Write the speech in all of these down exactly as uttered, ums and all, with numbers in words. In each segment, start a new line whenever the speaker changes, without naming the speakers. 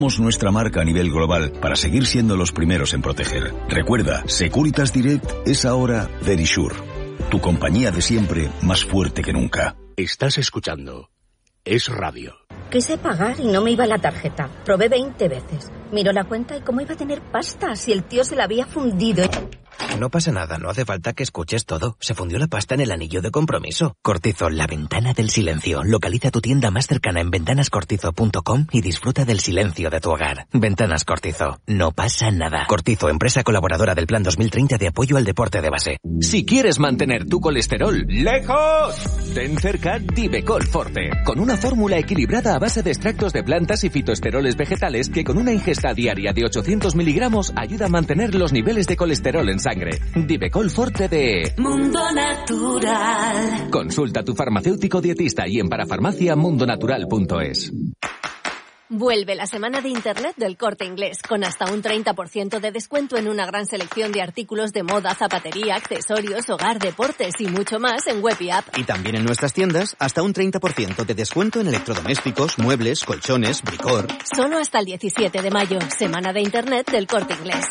nuestra marca a nivel global para seguir siendo los primeros en proteger. Recuerda, Securitas Direct es ahora Verisure, tu compañía de siempre más fuerte que nunca.
Estás escuchando Es Radio.
Quise pagar y no me iba la tarjeta. Probé veinte veces. Miró la cuenta y cómo iba a tener pasta si el tío se la había fundido.
No pasa nada, no hace falta que escuches todo. Se fundió la pasta en el anillo de compromiso. Cortizo, la ventana del silencio. Localiza tu tienda más cercana en ventanas cortizo punto com y disfruta del silencio de tu hogar. Ventanas Cortizo. No pasa nada. Cortizo, empresa colaboradora del Plan dos mil treinta de apoyo al deporte de base.
Si quieres mantener tu colesterol lejos, ten cerca Divecol Forte, con una fórmula equilibrada a base de extractos de plantas y fitoesteroles vegetales que con una ingesta diaria de ochocientos miligramos ayuda a mantener los niveles de colesterol en sangre. Divecol Forte de
Mundo Natural.
Consulta a tu farmacéutico dietista y en parafarmacia mundo natural punto es.
Vuelve la semana de Internet del Corte Inglés, con hasta un treinta por ciento de descuento en una gran selección de artículos de moda, zapatería, accesorios, hogar, deportes y mucho más en web y app.
Y también en nuestras tiendas, hasta un treinta por ciento de descuento en electrodomésticos, muebles, colchones, bricor.
Solo hasta el diecisiete de mayo, semana de Internet del Corte Inglés.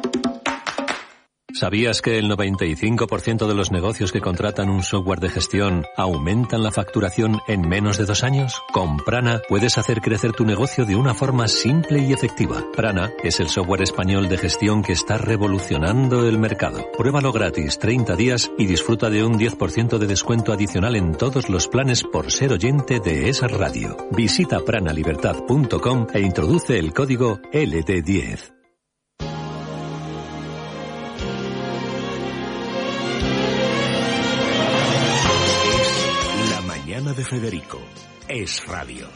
¿Sabías que el noventa y cinco por ciento de los negocios que contratan un software de gestión aumentan la facturación en menos de dos años? Con Prana puedes hacer crecer tu negocio de una forma simple y efectiva. Prana es el software español de gestión que está revolucionando el mercado. Pruébalo gratis treinta días y disfruta de un diez por ciento de descuento adicional en todos los planes por ser oyente de esa radio. Visita prana libertad punto com e introduce el código L D diez.
De Federico, Es Radio.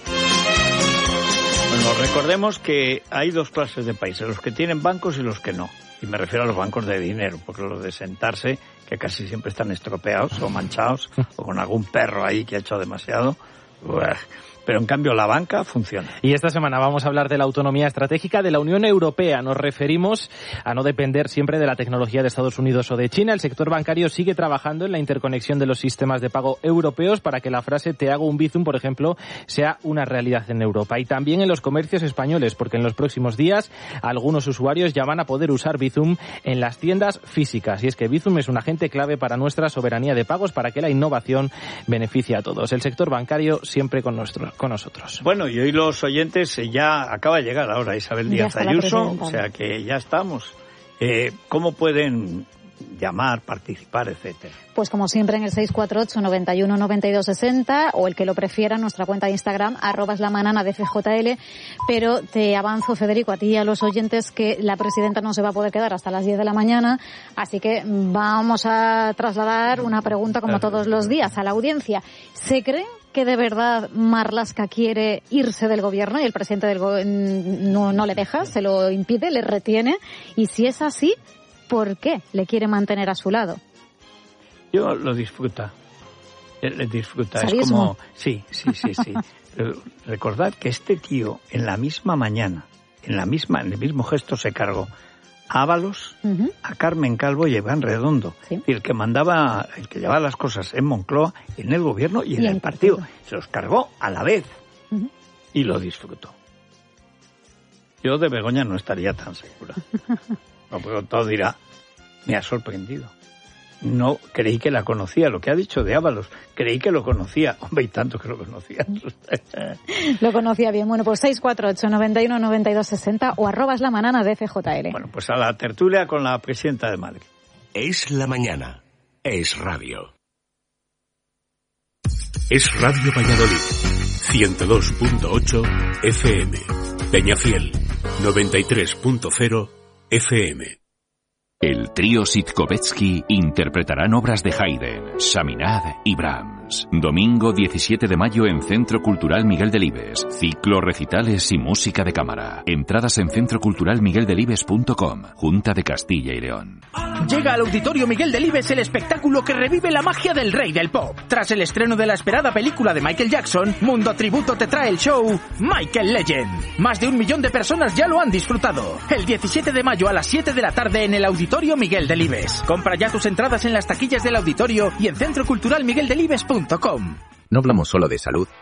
Bueno, recordemos que hay dos clases de países, los que tienen bancos y los que no. Y me refiero a los bancos de dinero, porque los de sentarse, que casi siempre están estropeados o manchados, o con algún perro ahí que ha hecho demasiado. Uah. Pero en cambio la banca funciona.
Y esta semana vamos a hablar de la autonomía estratégica de la Unión Europea. Nos referimos a no depender siempre de la tecnología de Estados Unidos o de China. El sector bancario sigue trabajando en la interconexión de los sistemas de pago europeos para que la frase "te hago un Bizum", por ejemplo, sea una realidad en Europa. Y también en los comercios españoles, porque en los próximos días algunos usuarios ya van a poder usar Bizum en las tiendas físicas. Y es que Bizum es un agente clave para nuestra soberanía de pagos, para que la innovación beneficie a todos. El sector bancario siempre con nuestro con nosotros.
Bueno, y hoy los oyentes, ya acaba de llegar ahora Isabel Díaz Ayuso, o sea que ya estamos. Eh, ¿Cómo pueden llamar, participar, etcétera?
Pues como siempre en el seis cuatro ocho, noventa y uno, noventa y dos sesenta o el que lo prefiera en nuestra cuenta de Instagram, arroba es la manana de F J L. Pero te avanzo, Federico, a ti y a los oyentes, que la presidenta no se va a poder quedar hasta las diez de la mañana, así que vamos a trasladar una pregunta como todos los días a la audiencia. ¿Se creen que de verdad Marlaska quiere irse del gobierno y el presidente del go- no, no le deja, se lo impide, le retiene? Y si es así, ¿por qué le quiere mantener a su lado?
Yo lo disfruta. Él disfruta.
¿Sadismo?
Es como... Sí, sí, sí, sí. Pero recordad que este tío, en la misma mañana, en la misma, en el mismo gesto, se cargó a Ábalos, uh-huh. a Carmen Calvo y a Iván Redondo. Sí. Y el que mandaba, el que llevaba las cosas en Moncloa, en el gobierno y en y el, el partido. partido. Se los cargó a la vez. Uh-huh. Y lo disfrutó. Yo de Begoña no estaría tan segura. No, pero todo dirá, me ha sorprendido. No, creí que la conocía, lo que ha dicho de Ábalos, creí que lo conocía. Hombre, y tanto que lo conocía.
Lo conocía bien. Bueno, pues seis cuatro ocho, noventa y uno, noventa y dos sesenta o arroba es la manana de F J L.
Bueno, pues a la tertulia con la presidenta de Madrid.
Es la mañana. Es radio. Es Radio Valladolid. ciento dos punto ocho F M. Peñafiel. noventa y tres punto cero F M.
El trío Sitkovetsky interpretarán obras de Haydn, Chaminade y Brahms. Domingo diecisiete de mayo en Centro Cultural Miguel Delibes. Ciclo, recitales y música de cámara. Entradas en centro cultural miguel delibes punto com. Junta de Castilla y León.
Llega al Auditorio Miguel Delibes el espectáculo que revive la magia del rey del pop. Tras el estreno de la esperada película de Michael Jackson, Mundo Tributo te trae el show Michael Legend. Más de un millón de personas ya lo han disfrutado. El diecisiete de mayo a las siete de la tarde en el Auditorio Miguel Delibes. Compra ya tus entradas en las taquillas del auditorio y en centro cultural miguel delibes punto com.
No hablamos solo de salud,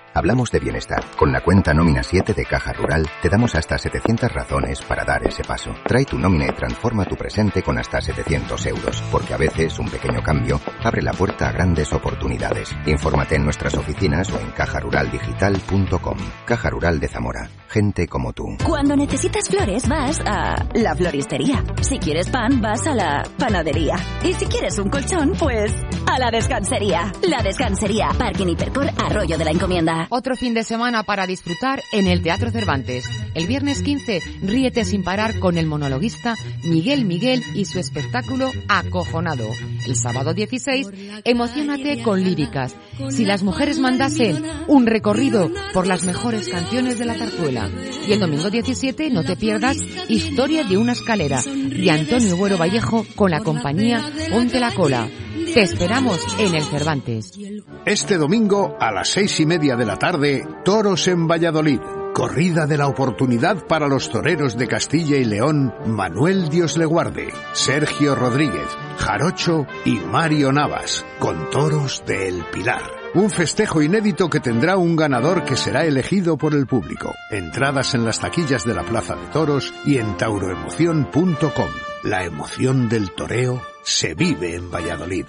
Hablamos de bienestar. Con la cuenta Nómina siete de Caja Rural te damos hasta setecientas razones para dar ese paso. Trae tu nómina y transforma tu presente con hasta setecientos euros, porque a veces un pequeño cambio abre la puerta a grandes oportunidades. Infórmate en nuestras oficinas o en caja rural digital punto com. Caja Rural de Zamora. Gente como tú.
Cuando necesitas flores vas a la floristería. Si quieres pan vas a la panadería. Y si quieres un colchón, pues a la descansería. La Descansería. Parking Hipercor Arroyo de la Encomienda.
Otro fin de semana para disfrutar en el Teatro Cervantes. El viernes quince, ríete sin parar con el monologuista Miguel Miguel y su espectáculo Acojonado. El sábado dieciséis, emociónate con líricas. Si las mujeres mandasen, un recorrido por las mejores canciones de la zarzuela. Y el domingo diecisiete, no te pierdas Historia de una escalera, de Antonio Buero Vallejo con la compañía Ponte la Cola. Te esperamos en el Cervantes.
Este domingo a las seis y media de la tarde, Toros en Valladolid. Corrida de la oportunidad para los toreros de Castilla y León, Manuel Dios le guarde, Sergio Rodríguez, Jarocho y Mario Navas, con toros de El Pilar. Un festejo inédito que tendrá un ganador que será elegido por el público. Entradas en las taquillas de la Plaza de Toros y en tauroemoción punto com. La emoción del toreo se vive en Valladolid.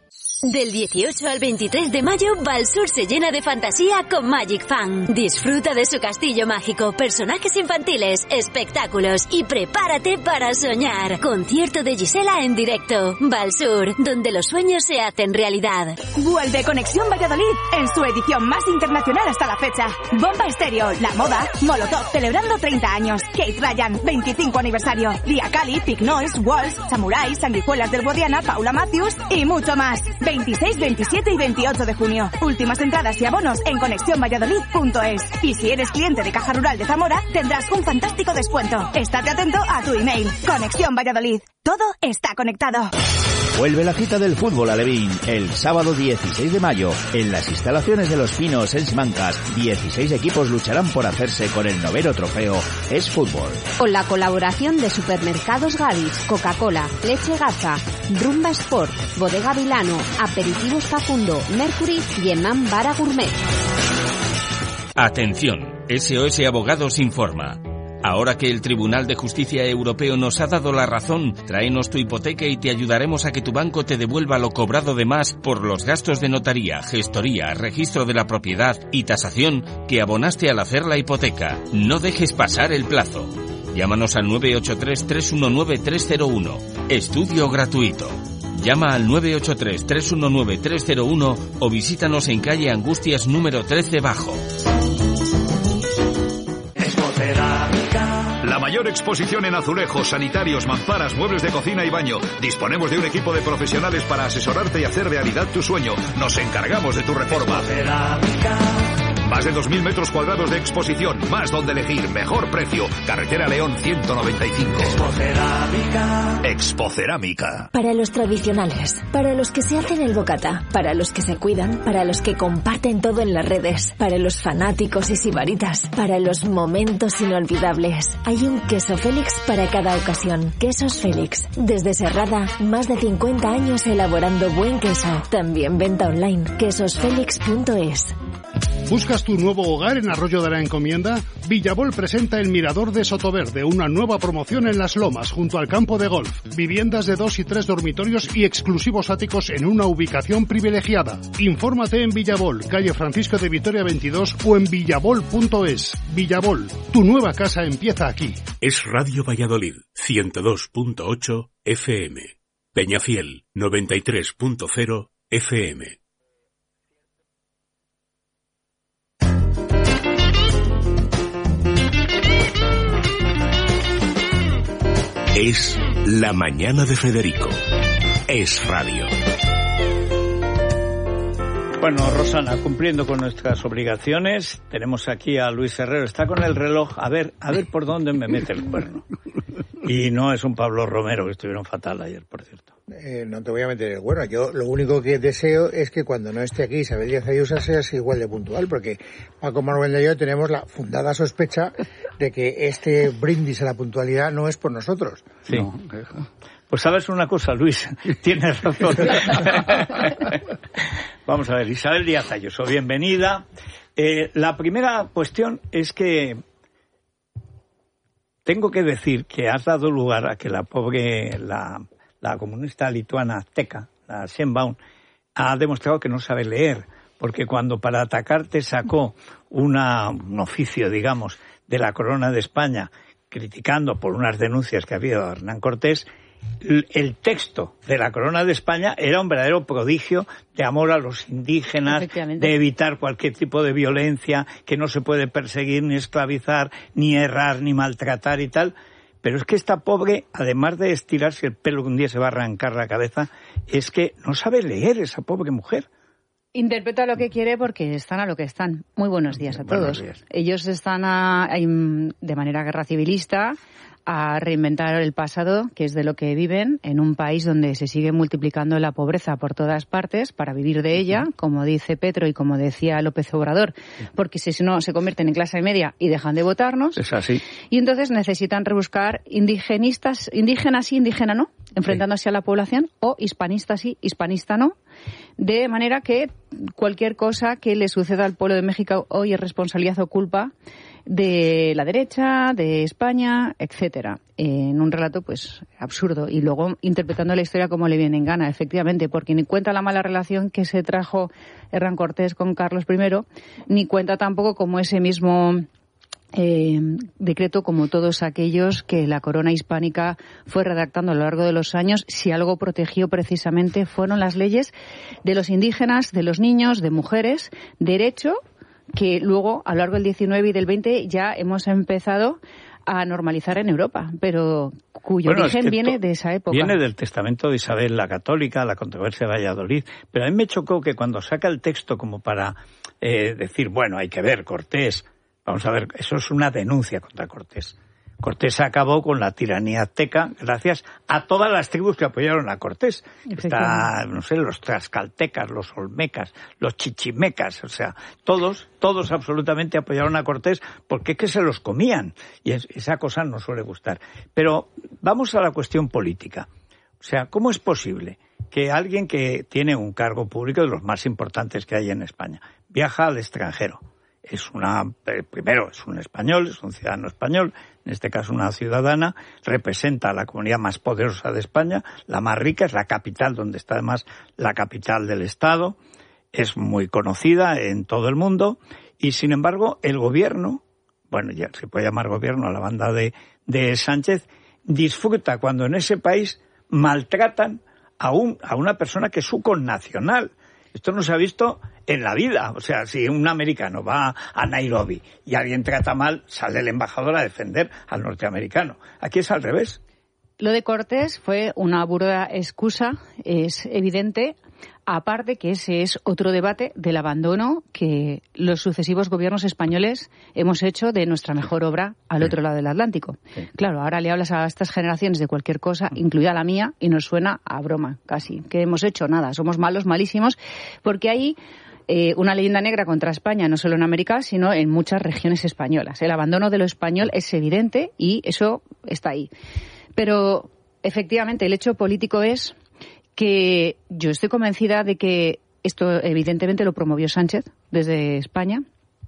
Del dieciocho al veintitrés de mayo, Valsur se llena de fantasía con Magic Fan. Disfruta de su castillo mágico, personajes infantiles, espectáculos y prepárate para soñar. Concierto de Gisela en directo. Valsur, donde los sueños se hacen realidad.
Vuelve Conexión Valladolid en su edición más internacional hasta la fecha. Bomba Estéreo, La Moda, Molotov celebrando treinta años, Kate Ryan, veinticinco aniversario, Lia Cali, Pig Noise, Walls, Samurai, Sanguijuelas del Guadiana, Paula Matthews y mucho más. veintiséis, veintisiete y veintiocho de junio. Últimas entradas y abonos en conexión valladolid punto es. Y si eres cliente de Caja Rural de Zamora, tendrás un fantástico descuento. Estate atento a tu email. Conexión Valladolid. Todo está conectado.
Vuelve la cita del fútbol alevín el sábado dieciséis de mayo en las instalaciones de Los Pinos en Simancas. dieciséis equipos lucharán por hacerse con el noveno trofeo Es Fútbol.
Con la colaboración de Supermercados Gadis, Coca-Cola, Leche Gaza, Rumba Sport, Bodega Vilano, Aperitivos Facundo, Mercury y Emam Bara Gourmet.
Atención, S O S Abogados informa. Ahora que el Tribunal de Justicia Europeo nos ha dado la razón, tráenos tu hipoteca y te ayudaremos a que tu banco te devuelva lo cobrado de más por los gastos de notaría, gestoría, registro de la propiedad y tasación que abonaste al hacer la hipoteca. No dejes pasar el plazo. Llámanos al nueve ocho tres, tres uno nueve, tres cero uno. Estudio gratuito. Llama al nueve ocho tres, tres uno nueve, tres cero uno o visítanos en calle Angustias número trece Bajo.
La mayor exposición en azulejos, sanitarios, mamparas, muebles de cocina y baño. Disponemos de un equipo de profesionales para asesorarte y hacer realidad tu sueño. Nos encargamos de tu reforma. Más de dos mil metros cuadrados de exposición, más donde elegir, mejor precio. Carretera León ciento noventa y cinco. Expocerámica. Expocerámica.
Para los tradicionales, para los que se hacen el bocata, para los que se cuidan, para los que comparten todo en las redes, para los fanáticos y sibaritas, para los momentos inolvidables. Hay un queso Félix para cada ocasión. Quesos Félix. Desde Serrada, más de cincuenta años elaborando buen queso. También venta online. quesos félix punto es.
¿Buscas tu nuevo hogar en Arroyo de la Encomienda? Villabol presenta el Mirador de Sotoverde, una nueva promoción en Las Lomas, junto al campo de golf. Viviendas de dos y tres dormitorios y exclusivos áticos en una ubicación privilegiada. Infórmate en Villabol, calle Francisco de Vitoria veintidós o en villabol punto es. Villabol, tu nueva casa empieza aquí.
Es Radio Valladolid, ciento dos punto ocho F M. Peñafiel, noventa y tres punto cero F M. Es la mañana de Federico. Es radio.
Bueno, Rosana, cumpliendo con nuestras obligaciones, tenemos aquí a Luis Herrero. Está con el reloj. A ver, a ver por dónde me mete el cuerno. Y no es un Pablo Romero, que estuvieron fatal ayer, por cierto.
Eh, no te voy a meter el cuerno. Yo lo único que deseo es que cuando no esté aquí Isabel Díaz Ayuso seas igual de puntual, porque Paco Manuel y yo tenemos la fundada sospecha de que este brindis a la puntualidad no es por nosotros.
Sí.
No.
Pues sabes una cosa, Luis, tienes razón. Vamos a ver, Isabel Díaz Ayuso, bienvenida. Eh, la primera cuestión es que tengo que decir que has dado lugar a que la pobre, la, la comunista lituana azteca, la Sheinbaum, ha demostrado que no sabe leer, porque cuando para atacarte sacó una, un oficio, digamos, de la Corona de España, criticando por unas denuncias que había de Hernán Cortés, el texto de la Corona de España era un verdadero prodigio de amor a los indígenas, de evitar cualquier tipo de violencia, que no se puede perseguir, ni esclavizar, ni errar, ni maltratar y tal. Pero es que esta pobre, además de estirarse el pelo que un día se va a arrancar la cabeza, es que no sabe leer esa pobre mujer.
Interpreta lo que quiere porque están a lo que están. Muy buenos días a todos. Días. Ellos están a, a, de manera guerra civilista a reinventar el pasado, que es de lo que viven, en un país donde se sigue multiplicando la pobreza por todas partes para vivir de ella, como dice Petro y como decía López Obrador, porque si no se convierten en clase media y dejan de votarnos.
Es así.
Y entonces necesitan rebuscar indigenistas, indígenas sí, indígena no, enfrentándose sí. a la población, o hispanistas sí, hispanista no, de manera que cualquier cosa que le suceda al pueblo de México hoy es responsabilidad o culpa de la derecha, de España, etcétera, en un relato pues absurdo, y luego interpretando la historia como le viene en gana, efectivamente, porque ni cuenta la mala relación que se trajo Hernán Cortés con Carlos primero, ni cuenta tampoco como ese mismo eh, decreto, como todos aquellos que la corona hispánica fue redactando a lo largo de los años, si algo protegió precisamente fueron las leyes de los indígenas, de los niños, de mujeres, derecho que luego, a lo largo del diecinueve y del veinte, ya hemos empezado a normalizar en Europa, pero cuyo bueno, origen es que viene de esa época.
Viene del testamento de Isabel la Católica, la controversia de Valladolid, pero a mí me chocó que cuando saca el texto como para eh, decir, bueno, hay que ver, Cortés, vamos a ver, eso es una denuncia contra Cortés. Cortés acabó con la tiranía azteca gracias a todas las tribus que apoyaron a Cortés. Está, no sé, los tlaxcaltecas, los olmecas, los chichimecas, o sea, todos, todos absolutamente apoyaron a Cortés porque es que se los comían y es, esa cosa no suele gustar. Pero vamos a la cuestión política. O sea, ¿cómo es posible que alguien que tiene un cargo público de los más importantes que hay en España viaja al extranjero? Es una, primero es un español, es un ciudadano español, en este caso una ciudadana, representa a la comunidad más poderosa de España, la más rica, es la capital, donde está además la capital del Estado, es muy conocida en todo el mundo, y sin embargo el gobierno, bueno, ya se puede llamar gobierno a la banda de, de Sánchez, disfruta cuando en ese país maltratan a, un, a una persona que es su connacional. Esto no se ha visto en la vida. O sea, si un americano va a Nairobi y alguien trata mal, sale el embajador a defender al norteamericano. Aquí es al revés.
Lo de Cortés fue una burda excusa, es evidente. Aparte que ese es otro debate del abandono que los sucesivos gobiernos españoles hemos hecho de nuestra mejor obra al sí. otro lado del Atlántico. Sí. Claro, ahora le hablas a estas generaciones de cualquier cosa, incluida la mía, y nos suena a broma, casi. ¿Qué hemos hecho? Nada, somos malos, malísimos, porque hay eh, una leyenda negra contra España, no solo en América, sino en muchas regiones españolas. El abandono de lo español es evidente y eso está ahí. Pero, efectivamente, el hecho político es que yo estoy convencida de que esto evidentemente lo promovió Sánchez desde España.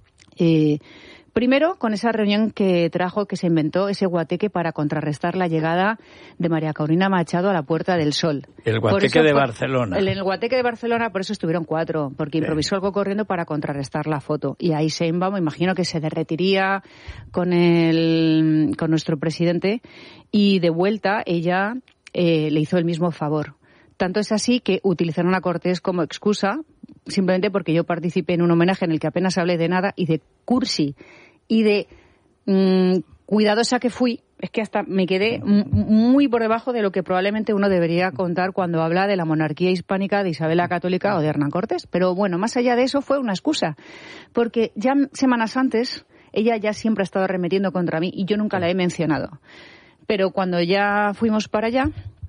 Eh, primero, con esa reunión que trajo, que se inventó ese guateque para contrarrestar la llegada de María Corina Machado a la Puerta del Sol.
El guateque de Barcelona.
El, el guateque de Barcelona, por eso estuvieron cuatro, porque improvisó sí. algo corriendo para contrarrestar la foto. Y ahí Sheinbaum, me imagino que se derretiría con, el, con nuestro presidente, y de vuelta ella eh, le hizo el mismo favor. Tanto es así que utilizaron a Cortés como excusa, simplemente porque yo participé en un homenaje en el que apenas hablé de nada, y de cursi, y de mmm, cuidadosa que fui. Es que hasta me quedé m- muy por debajo de lo que probablemente uno debería contar cuando habla de la monarquía hispánica de Isabel la Católica o de Hernán Cortés. Pero bueno, más allá de eso fue una excusa, porque ya semanas antes ella ya siempre ha estado arremetiendo contra mí y yo nunca la he mencionado. Pero cuando ya fuimos para allá,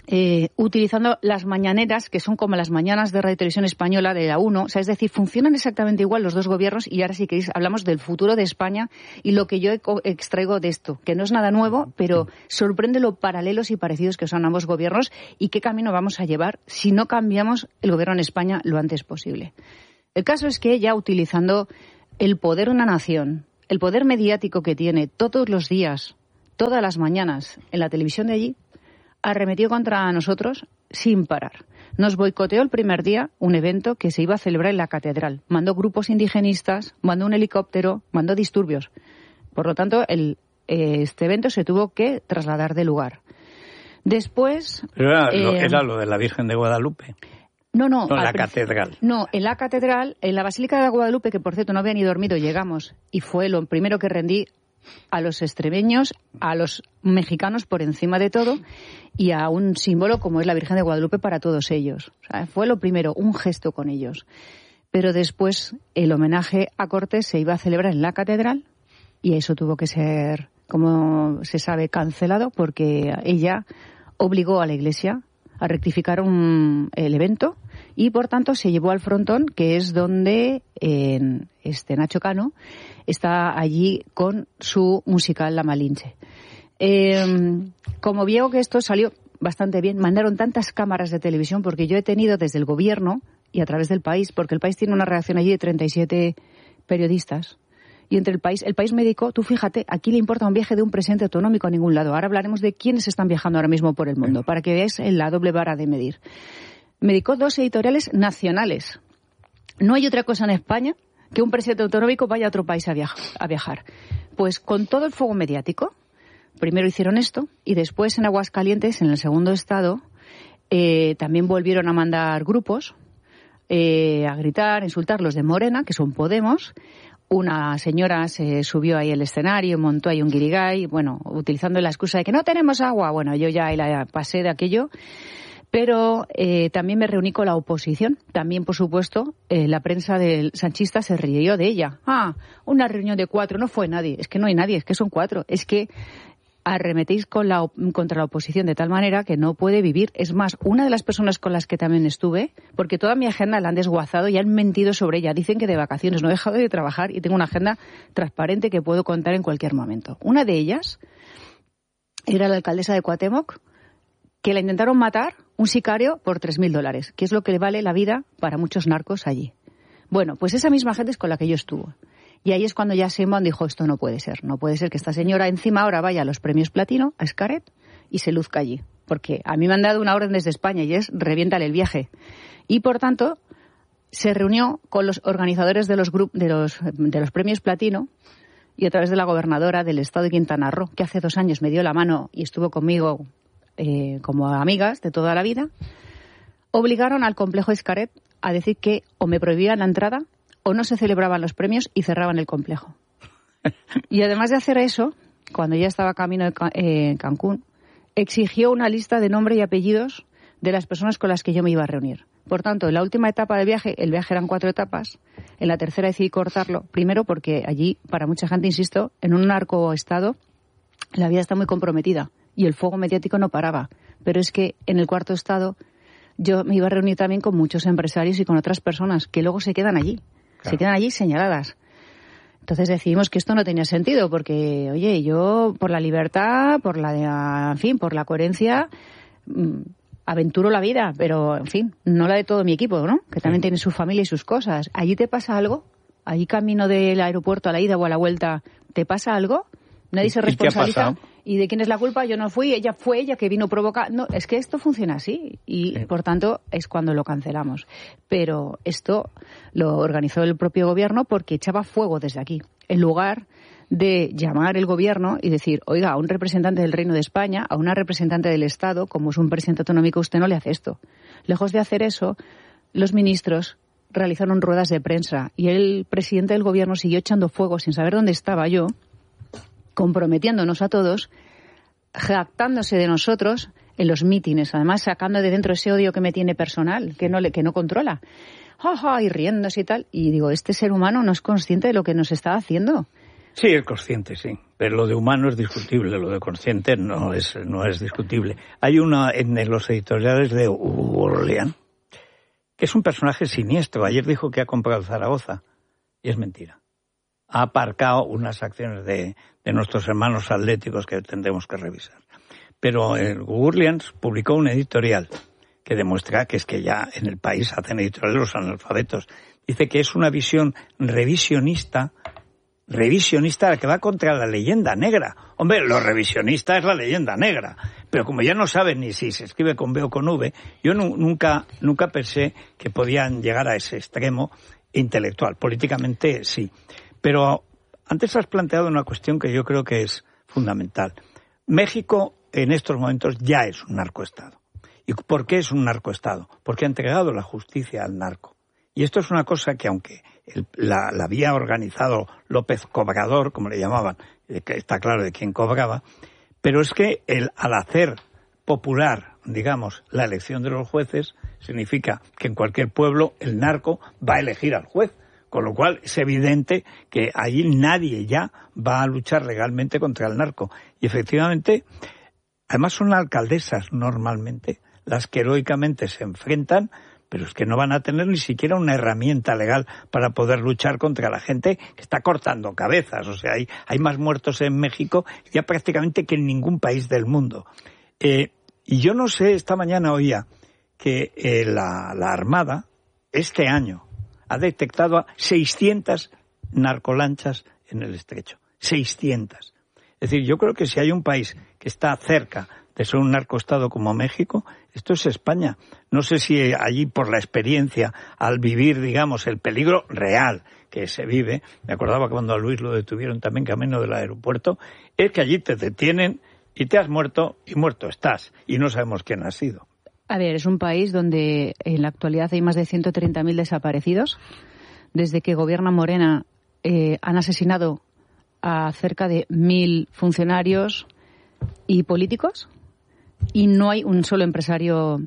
eh, utilizando las mañaneras, que son como las mañanas de Radio y Televisión Española de la uno, o sea, es decir, funcionan exactamente igual los dos gobiernos, y ahora sí que hablamos del futuro de España y lo que yo extraigo de esto, que no es nada nuevo, pero sorprende lo paralelos y parecidos que son ambos gobiernos y qué camino vamos a llevar si no cambiamos el gobierno en España lo antes posible. El caso es que ella, utilizando el poder de una nación, el poder mediático que tiene todos los días, todas las mañanas en la televisión de allí, arremetió contra nosotros sin parar. Nos boicoteó el primer día un evento que se iba a celebrar en la catedral. Mandó grupos indigenistas, mandó un helicóptero, mandó disturbios. Por lo tanto, el, eh, este evento se tuvo que trasladar de lugar. Después...
Pero era, eh, lo, era lo de la Virgen de Guadalupe.
No, no.
No, en la catedral.
No, en la catedral, en la Basílica de Guadalupe, que por cierto no había ni dormido, llegamos. Y fue lo primero que rendí a los extremeños, a los mexicanos por encima de todo, y a un símbolo como es la Virgen de Guadalupe para todos ellos. O sea, fue lo primero, un gesto con ellos. Pero después el homenaje a Cortés se iba a celebrar en la catedral y eso tuvo que ser, como se sabe, cancelado porque ella obligó a la Iglesia a rectificar un, el evento y por tanto se llevó al frontón, que es donde eh, este Nacho Cano está allí con su musical La Malinche. Eh, como veo que esto salió bastante bien, mandaron tantas cámaras de televisión, porque yo he tenido desde el gobierno y a través del país, porque el país tiene una redacción allí de treinta y siete periodistas, y entre el país, el país me dedicó, tú fíjate, aquí le importa un viaje de un presidente autonómico a ningún lado. Ahora hablaremos de quiénes están viajando ahora mismo por el mundo, para que veáis la doble vara de medir. Me dedicó dos editoriales nacionales. No hay otra cosa en España que un presidente autonómico vaya a otro país a, viaja, a viajar. Pues con todo el fuego mediático, primero hicieron esto y después en Aguascalientes, en el segundo estado, eh, también volvieron a mandar grupos eh, a gritar, a insultar los de Morena, que son Podemos. Una señora se subió ahí al escenario, montó ahí un guirigay, bueno, utilizando la excusa de que no tenemos agua. Bueno, yo ya la pasé de aquello. Pero eh, también me reuní con la oposición. También, por supuesto, eh, la prensa del sanchista se rió de ella. Ah, una reunión de cuatro, no fue nadie. Es que no hay nadie, es que son cuatro. Es que arremetéis con la, contra la oposición de tal manera que no puede vivir. Es más, una de las personas con las que también estuve, porque toda mi agenda la han desguazado y han mentido sobre ella. Dicen que de vacaciones no he dejado de trabajar y tengo una agenda transparente que puedo contar en cualquier momento. Una de ellas era la alcaldesa de Cuauhtémoc, que la intentaron matar, un sicario, por tres mil dólares, que es lo que le vale la vida para muchos narcos allí. Bueno, pues esa misma gente es con la que yo estuve. Y ahí es cuando ya Sheinbaum dijo, esto no puede ser. No puede ser que esta señora encima ahora vaya a los premios Platino, a Xcaret, y se luzca allí. Porque a mí me han dado una orden desde España y es reviéntale el viaje. Y por tanto, se reunió con los organizadores de los, grup- de los, de los premios Platino y a través de la gobernadora del estado de Quintana Roo, que hace dos años me dio la mano y estuvo conmigo eh, como amigas de toda la vida, obligaron al complejo Xcaret a decir que o me prohibían la entrada o no se celebraban los premios y cerraban el complejo. Y además de hacer eso, cuando ya estaba camino de eh, Cancún, exigió una lista de nombre y apellidos de las personas con las que yo me iba a reunir. Por tanto, en la última etapa del viaje, el viaje eran cuatro etapas, en la tercera decidí cortarlo, primero porque allí, para mucha gente, insisto, en un narcoestado, la vida está muy comprometida y el fuego mediático no paraba. Pero es que en el cuarto estado yo me iba a reunir también con muchos empresarios y con otras personas que luego se quedan allí. Claro. Se quedan allí señaladas. Entonces decidimos que esto no tenía sentido porque, oye, yo por la libertad, por la, en fin, por la coherencia, mmm, aventuro la vida, pero, en fin, no la de todo mi equipo, ¿no? Que también sí. Tiene su familia y sus cosas. ¿Allí te pasa algo? ¿Allí camino del aeropuerto a la ida o a la vuelta te pasa algo? Nadie se responsabiliza. ¿Y de quién es la culpa? Yo no fui, ella fue ella que vino provocar. No, es que esto funciona así y, sí. Por tanto, es cuando lo cancelamos. Pero esto lo organizó el propio gobierno porque echaba fuego desde aquí. En lugar de llamar el gobierno y decir, oiga, a un representante del Reino de España, a una representante del Estado, como es un presidente autonómico, usted no le hace esto. Lejos de hacer eso, los ministros realizaron ruedas de prensa y el presidente del gobierno siguió echando fuego sin saber dónde estaba yo, comprometiéndonos a todos, jactándose de nosotros en los mítines, además sacando de dentro ese odio que me tiene personal, que no le, que no controla, ja, ja, y riéndose y tal. Y digo, este ser humano no es consciente de lo que nos está haciendo.
Sí, es consciente, sí. Pero lo de humano es discutible, lo de consciente no es, no es discutible. Hay una en los editoriales de Hugo Orleán, que es un personaje siniestro. Ayer dijo que ha comprado Zaragoza, y es mentira. Ha aparcado unas acciones de, de nuestros hermanos atléticos que tendremos que revisar. Pero el Hugo Orleán publicó un editorial que demuestra que es que ya en el país hacen editoriales los analfabetos. Dice que es una visión revisionista revisionista que va contra la leyenda negra. Hombre, lo revisionista es la leyenda negra, pero como ya no saben ni si se escribe con B o con V, yo nu- nunca nunca pensé que podían llegar a ese extremo intelectual. Políticamente sí. Pero antes has planteado una cuestión que yo creo que es fundamental. México en estos momentos ya es un narcoestado. ¿Y por qué es un narcoestado? Porque ha entregado la justicia al narco. Y esto es una cosa que aunque el, la, la había organizado López Cobrador, como le llamaban, que está claro de quién cobraba, pero es que el, al hacer popular, digamos, la elección de los jueces, significa que en cualquier pueblo el narco va a elegir al juez, con lo cual es evidente que allí nadie ya va a luchar legalmente contra el narco. Y efectivamente, además son alcaldesas normalmente las que heroicamente se enfrentan, pero es que no van a tener ni siquiera una herramienta legal para poder luchar contra la gente que está cortando cabezas. O sea, hay, hay más muertos en México ya prácticamente que en ningún país del mundo. Eh, y yo no sé, esta mañana oía que eh, la, la Armada este año ha detectado a seiscientas narcolanchas en el estrecho. seiscientas. Es decir, yo creo que si hay un país que está cerca de ser un narcoestado como México, esto es España. No sé si allí por la experiencia, al vivir, digamos, el peligro real que se vive, me acordaba cuando a Luis lo detuvieron también camino del aeropuerto, es que allí te detienen y te has muerto y muerto estás, y no sabemos quién ha sido.
A ver, es un país donde en la actualidad hay más de ciento treinta mil desaparecidos. Desde que gobierna Morena eh, han asesinado a cerca de mil funcionarios y políticos. Y no hay un solo empresario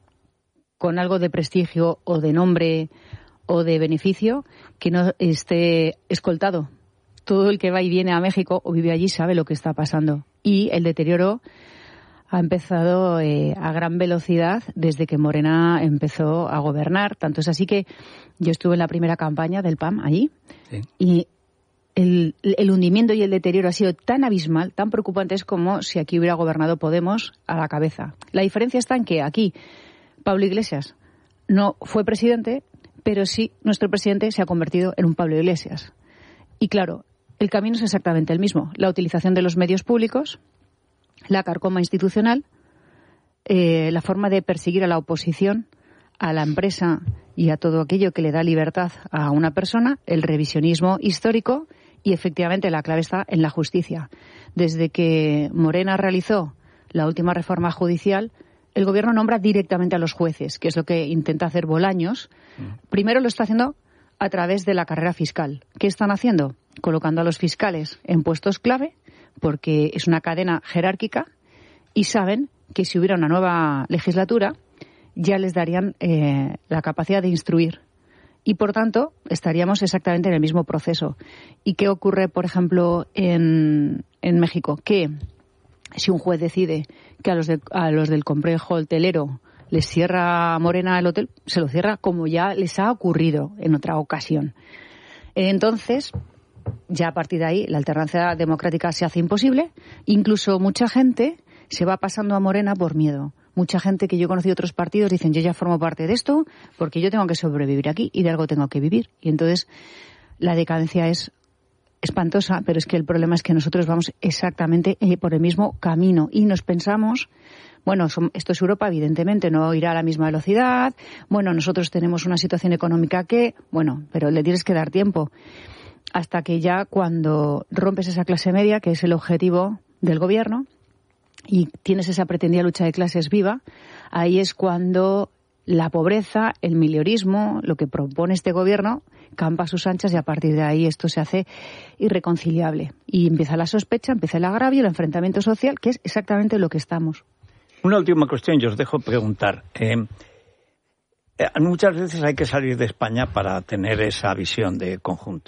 con algo de prestigio o de nombre o de beneficio que no esté escoltado. Todo el que va y viene a México o vive allí sabe lo que está pasando. Y el deterioro ha empezado eh, a gran velocidad desde que Morena empezó a gobernar. Tanto es así que yo estuve en la primera campaña del P A M allí. Sí. Y El, el hundimiento y el deterioro ha sido tan abismal, tan preocupante, es como si aquí hubiera gobernado Podemos a la cabeza. La diferencia está en que aquí Pablo Iglesias no fue presidente, pero sí nuestro presidente se ha convertido en un Pablo Iglesias. Y claro, el camino es exactamente el mismo. La utilización de los medios públicos, la carcoma institucional, eh, la forma de perseguir a la oposición, a la empresa y a todo aquello que le da libertad a una persona, el revisionismo histórico. Y efectivamente la clave está en la justicia. Desde que Morena realizó la última reforma judicial, el gobierno nombra directamente a los jueces, que es lo que intenta hacer Bolaños. Primero lo está haciendo a través de la carrera fiscal. ¿Qué están haciendo? Colocando a los fiscales en puestos clave, porque es una cadena jerárquica, y saben que si hubiera una nueva legislatura ya les darían eh, la capacidad de instruir. Y, por tanto, estaríamos exactamente en el mismo proceso. ¿Y qué ocurre, por ejemplo, en, en México? Que si un juez decide que a los, de, a los del complejo hotelero les cierra Morena el hotel, se lo cierra como ya les ha ocurrido en otra ocasión. Entonces, ya a partir de ahí, la alternancia democrática se hace imposible. Incluso mucha gente se va pasando a Morena por miedo. Mucha gente que yo he conocido de otros partidos dicen, yo ya formo parte de esto porque yo tengo que sobrevivir aquí y de algo tengo que vivir. Y entonces la decadencia es espantosa, pero es que el problema es que nosotros vamos exactamente por el mismo camino y nos pensamos, bueno, esto es Europa, evidentemente, no irá a la misma velocidad, bueno, nosotros tenemos una situación económica que, bueno, pero le tienes que dar tiempo hasta que ya cuando rompes esa clase media, que es el objetivo del gobierno, y tienes esa pretendida lucha de clases viva, ahí es cuando la pobreza, el miliorismo, lo que propone este gobierno, campa a sus anchas y a partir de ahí esto se hace irreconciliable. Y empieza la sospecha, empieza el agravio, el enfrentamiento social, que es exactamente lo que estamos.
Una última cuestión, yo os dejo preguntar. Eh, muchas veces hay que salir de España para tener esa visión de conjunto.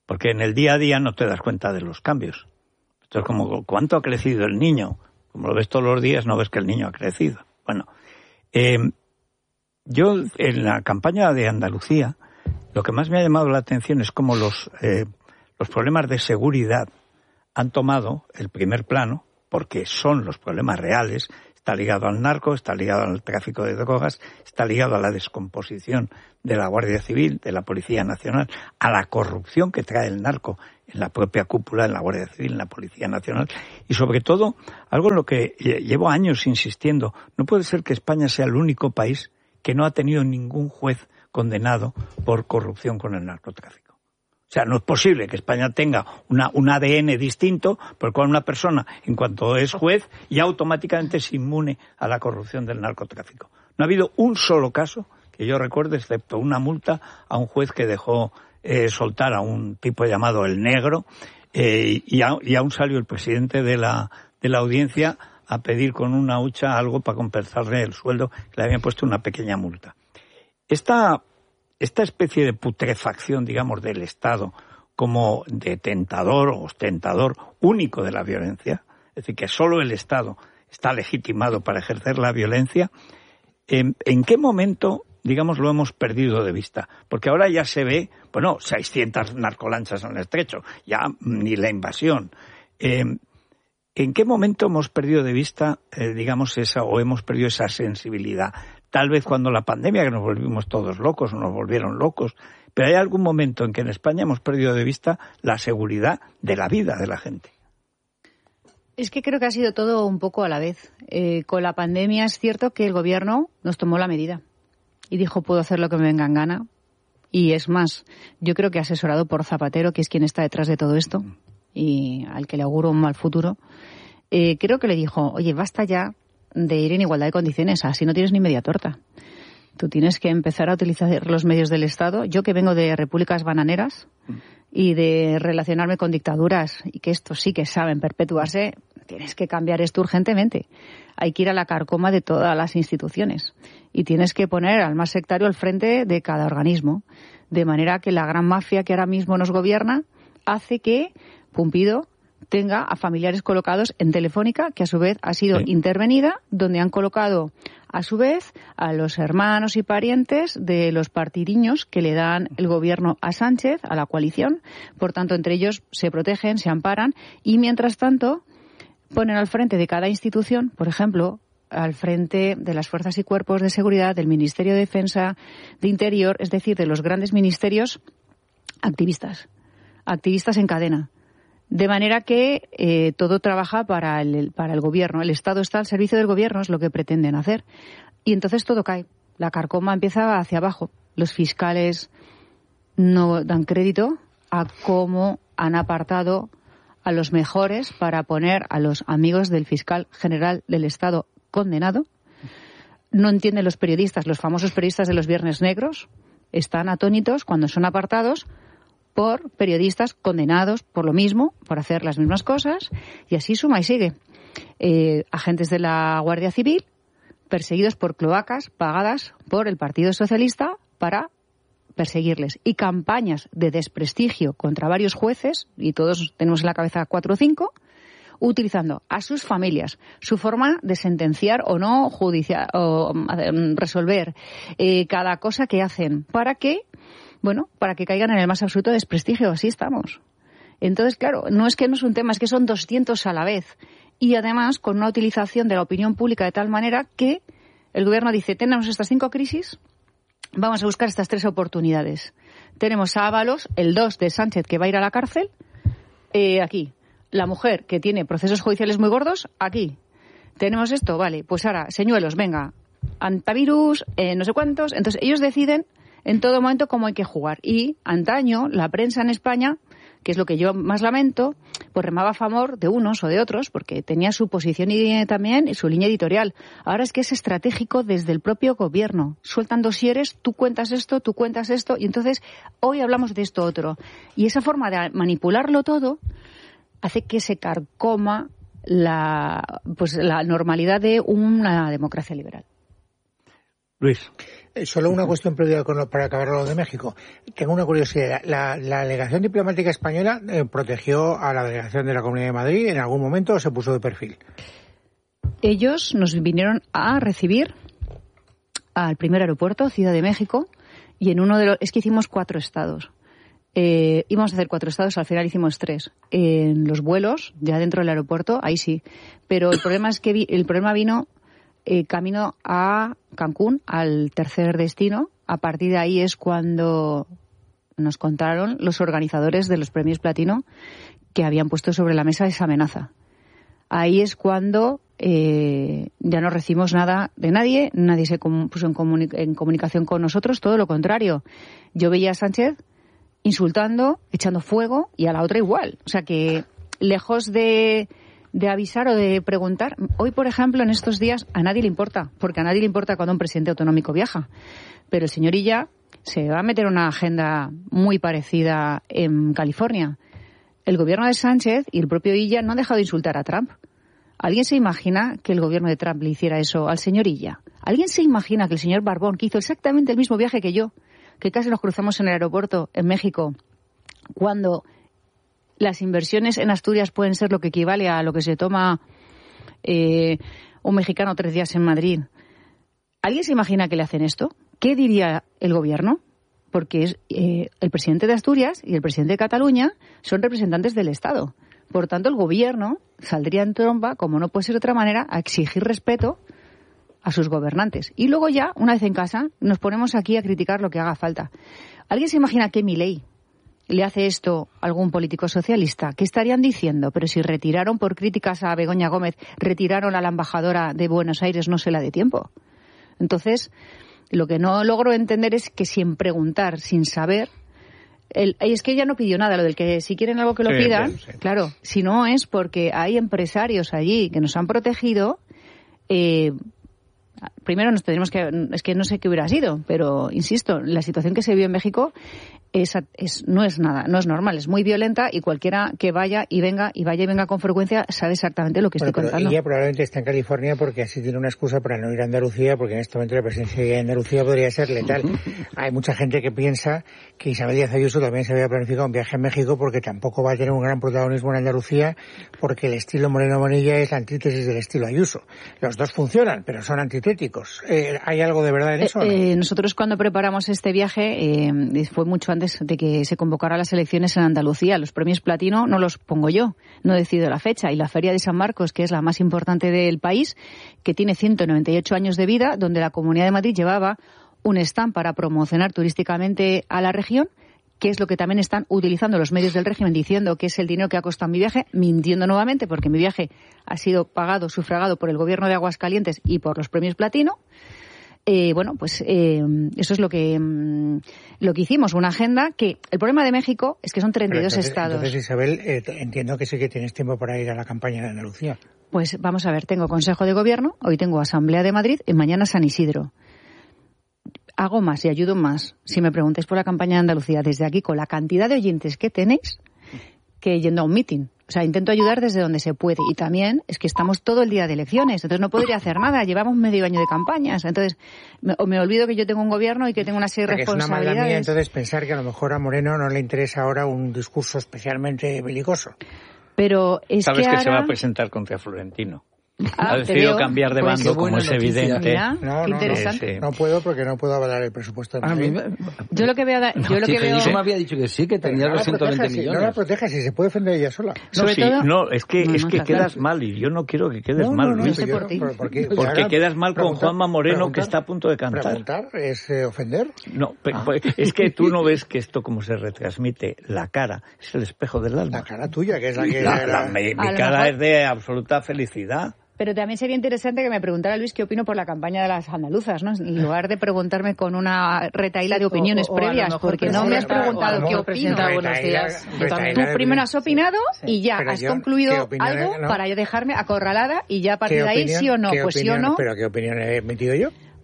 porque en el día a día no te das cuenta de los cambios. Esto es como, ¿cuánto ha crecido el niño? Como lo ves todos los días, no ves que el niño ha crecido. Bueno, eh, yo en la campaña de Andalucía, lo que más me ha llamado la atención es cómo los, eh, los problemas de seguridad han tomado el primer plano, porque son los problemas reales. Está ligado al narco, está ligado al tráfico de drogas, está ligado a la descomposición de la Guardia Civil, de la Policía Nacional, a la corrupción que trae el narco en la propia cúpula, en la Guardia Civil, en la Policía Nacional, y sobre todo, algo en lo que llevo años insistiendo, no puede ser que España sea el único país que no ha tenido ningún juez condenado por corrupción con el narcotráfico. O sea, no es posible que España tenga una, un A D N distinto, por el cual una persona, en cuanto es juez, ya automáticamente es inmune a la corrupción del narcotráfico. No ha habido un solo caso que yo recuerde, excepto una multa a un juez que dejó eh, soltar a un tipo llamado El Negro, eh, y, a, y aún salió el presidente de la, de la audiencia a pedir con una hucha algo para compensarle el sueldo, que le habían puesto una pequeña multa. Esta... Esta especie de putrefacción, digamos, del Estado como detentador o ostentador único de la violencia, es decir, que solo el Estado está legitimado para ejercer la violencia, ¿en, en qué momento, digamos, lo hemos perdido de vista? Porque ahora ya se ve, bueno, seiscientas narcolanchas en el estrecho, ya ni la invasión. Eh, ¿En qué momento hemos perdido de vista, eh, digamos, esa, o hemos perdido esa sensibilidad? Tal vez cuando la pandemia, que nos volvimos todos locos, nos volvieron locos, pero hay algún momento en que en España hemos perdido de vista la seguridad de la vida de la gente.
Es que creo que ha sido todo un poco a la vez. Eh, con la pandemia es cierto que el gobierno nos tomó la medida y dijo, puedo hacer lo que me venga en gana. Y es más, yo creo que asesorado por Zapatero, que es quien está detrás de todo esto y al que le auguro un mal futuro, eh, creo que le dijo, oye, basta ya de ir en igualdad de condiciones, así no tienes ni media torta. Tú tienes que empezar a utilizar los medios del Estado. Yo que vengo de repúblicas bananeras y de relacionarme con dictaduras y que estos sí que saben perpetuarse, tienes que cambiar esto urgentemente. Hay que ir a la carcoma de todas las instituciones y tienes que poner al más sectario al frente de cada organismo, de manera que la gran mafia que ahora mismo nos gobierna hace que Pumpido tenga a familiares colocados en Telefónica, que a su vez ha sido sí. intervenida, donde han colocado a su vez a los hermanos y parientes de los partidiños que le dan el gobierno a Sánchez, a la coalición. Por tanto, entre ellos se protegen, se amparan y, mientras tanto, ponen al frente de cada institución, por ejemplo, al frente de las fuerzas y cuerpos de seguridad, del Ministerio de Defensa, de Interior, es decir, de los grandes ministerios, activistas, activistas en cadena. De manera que eh, todo trabaja para el, para el gobierno. El Estado está al servicio del gobierno, es lo que pretenden hacer. Y entonces todo cae. La carcoma empieza hacia abajo. Los fiscales no dan crédito a cómo han apartado a los mejores para poner a los amigos del fiscal general del Estado condenado. No entienden los periodistas, los famosos periodistas de los Viernes Negros. Están atónitos cuando son apartados por periodistas condenados por lo mismo, por hacer las mismas cosas, y así suma y sigue. Eh, agentes de la Guardia Civil perseguidos por cloacas pagadas por el Partido Socialista para perseguirles, y campañas de desprestigio contra varios jueces, y todos tenemos en la cabeza cuatro o cinco, utilizando a sus familias, su forma de sentenciar o no judicial, o resolver eh, cada cosa que hacen, para que Bueno, para que caigan en el más absoluto desprestigio. Así estamos. Entonces, claro, no es que no es un tema, es que son doscientos a la vez. Y además con una utilización de la opinión pública de tal manera que el gobierno dice, tenemos estas cinco crisis, vamos a buscar estas tres oportunidades. Tenemos a Ábalos, el dos de Sánchez, que va a ir a la cárcel, eh, aquí. La mujer, que tiene procesos judiciales muy gordos, aquí. Tenemos esto, vale, pues ahora, señuelos, venga, antivirus, eh, no sé cuántos. Entonces, ellos deciden en todo momento cómo hay que jugar. Y antaño, la prensa en España, que es lo que yo más lamento, pues remaba a favor de unos o de otros, porque tenía su posición y también y su línea editorial. Ahora es que es estratégico desde el propio gobierno. Sueltan dosieres, tú cuentas esto, tú cuentas esto, y entonces hoy hablamos de esto otro. Y esa forma de manipularlo todo hace que se carcoma la, pues, la normalidad de una democracia liberal.
Luis.
Solo una cuestión previa con lo, para acabar lo de México. Tengo una curiosidad. La, la delegación diplomática española eh, protegió a la delegación de la Comunidad de Madrid. ¿En algún momento se puso de perfil?
Ellos nos vinieron a recibir al primer aeropuerto, Ciudad de México, y en uno de los... Es que hicimos cuatro estados. Eh, íbamos a hacer cuatro estados, al final hicimos tres. En los vuelos, ya dentro del aeropuerto, ahí sí. Pero el problema es que vi, el problema vino eh, camino a Cancún, al tercer destino. A partir de ahí es cuando nos contaron los organizadores de los premios Platino que habían puesto sobre la mesa esa amenaza. Ahí es cuando eh, ya no recibimos nada de nadie, nadie se puso en, comuni- en comunicación con nosotros, todo lo contrario. Yo veía a Sánchez insultando, echando fuego, y a la otra igual. O sea que, lejos de, de avisar o de preguntar, hoy, por ejemplo, en estos días, a nadie le importa, porque a nadie le importa cuando un presidente autonómico viaja. Pero el señor Illa se va a meter una agenda muy parecida en California. El gobierno de Sánchez y el propio Illa no han dejado de insultar a Trump. ¿Alguien se imagina que el gobierno de Trump le hiciera eso al señor Illa? ¿Alguien se imagina que el señor Barbón, que hizo exactamente el mismo viaje que yo, que casi nos cruzamos en el aeropuerto en México, cuando las inversiones en Asturias pueden ser lo que equivale a lo que se toma eh, un mexicano tres días en Madrid? ¿Alguien se imagina que le hacen esto? ¿Qué diría el gobierno? Porque es, eh, el presidente de Asturias y el presidente de Cataluña son representantes del Estado. Por tanto, el gobierno saldría en tromba, como no puede ser de otra manera, a exigir respeto a sus gobernantes. Y luego ya, una vez en casa, nos ponemos aquí a criticar lo que haga falta. ¿Alguien se imagina que Milei le hace esto a algún político socialista? ¿Qué estarían diciendo? Pero si retiraron por críticas a Begoña Gómez, retiraron a la embajadora de Buenos Aires, no se la dé tiempo. Entonces, lo que no logro entender es que sin preguntar, sin saber... El, es que ella no pidió nada, lo del que si quieren algo que lo sí, pidan, sí, sí. Claro, si no es porque hay empresarios allí que nos han protegido... Eh, Primero nos tendremos que... Es que no sé qué hubiera sido, pero, insisto, la situación que se vive en México es, es, no es nada, no es normal, es muy violenta y cualquiera que vaya y venga y vaya y venga con frecuencia sabe exactamente lo que
bueno,
estoy
pero
contando.
Ella probablemente está en California porque así tiene una excusa para no ir a Andalucía, porque en este momento la presencia de Andalucía podría ser letal. Hay mucha gente que piensa que Isabel Díaz Ayuso también se había planificado un viaje a México porque tampoco va a tener un gran protagonismo en Andalucía, porque el estilo Moreno Bonilla es la antítesis del estilo Ayuso. Los dos funcionan, pero son antitéticos. Eh, ¿Hay algo de verdad en eso?
Eh, eh, nosotros cuando preparamos este viaje, eh, fue mucho antes de que se convocara las elecciones en Andalucía. Los premios Platino no los pongo yo, no decido la fecha. Y la Feria de San Marcos, que es la más importante del país, que tiene ciento noventa y ocho años de vida, donde la Comunidad de Madrid llevaba un stand para promocionar turísticamente a la región, que es lo que también están utilizando los medios del régimen, diciendo que es el dinero que ha costado mi viaje, mintiendo nuevamente, porque mi viaje ha sido pagado, sufragado por el gobierno de Aguascalientes y por los premios Platino. Eh, bueno, pues eh, eso es lo que mm, lo que hicimos, una agenda que... El problema de México es que son treinta y dos
entonces,
estados.
Entonces, Isabel, eh, entiendo que sí que tienes tiempo para ir a la campaña de Andalucía.
Pues vamos a ver, tengo Consejo de Gobierno, hoy tengo Asamblea de Madrid y mañana San Isidro. Hago más y ayudo más, si me preguntáis por la campaña de Andalucía, desde aquí, con la cantidad de oyentes que tenéis, que yendo a un meeting. O sea, intento ayudar desde donde se puede. Y también es que estamos todo el día de elecciones, entonces no podría hacer nada. Llevamos medio año de campañas. Entonces, me, o me olvido que yo tengo un gobierno y que tengo una serie de responsabilidades.
Es una mala mía, entonces, pensar que a lo mejor a Moreno no le interesa ahora un discurso especialmente belicoso.
Pero es
Sabes
que,
que
ahora...
se va a presentar contra Florentino.
Ah,
ha decidido cambiar de
pues
bando, como es evidente.
No, no,
interesante.
No, no puedo porque no puedo avalar el presupuesto de Madrid.
A mí,
yo lo que veo, yo
no,
lo que veo...
me había dicho que sí, que tenía
no
los ciento veinte
si,
millones.
No la protejas, si se puede defender ella sola.
No,
Sobre
sí,
todo...
no, es que,
no,
es
no,
que
claro.
quedas mal y yo no quiero que quedes
no,
mal,
no, no,
Luis.
no,
por ti.
por, porque,
porque quedas mal con Juanma Moreno,
preguntar,
que está a punto de cantar.
¿Preguntar es eh, ofender?
No, pe-
Ah.
pues, es que tú no ves que esto, como se retransmite, la cara es el espejo del alma.
La cara tuya, que es la que...
La- la- mi mi cara es de absoluta felicidad.
Pero también sería interesante que me preguntara Luis qué opino por la campaña de las andaluzas, ¿no? En lugar de preguntarme con una retaíla de opiniones
o, o
previas, porque no me has preguntado qué opino.
Buenos días.
Tú primero has opinado y ya
Pero
has
yo,
concluido
¿qué
algo
opiniones, no?
para dejarme acorralada y ya a partir de ahí
opinión,
sí o no.
¿qué
Pues sí o
opinión?
no.
¿Pero qué opinión he emitido yo?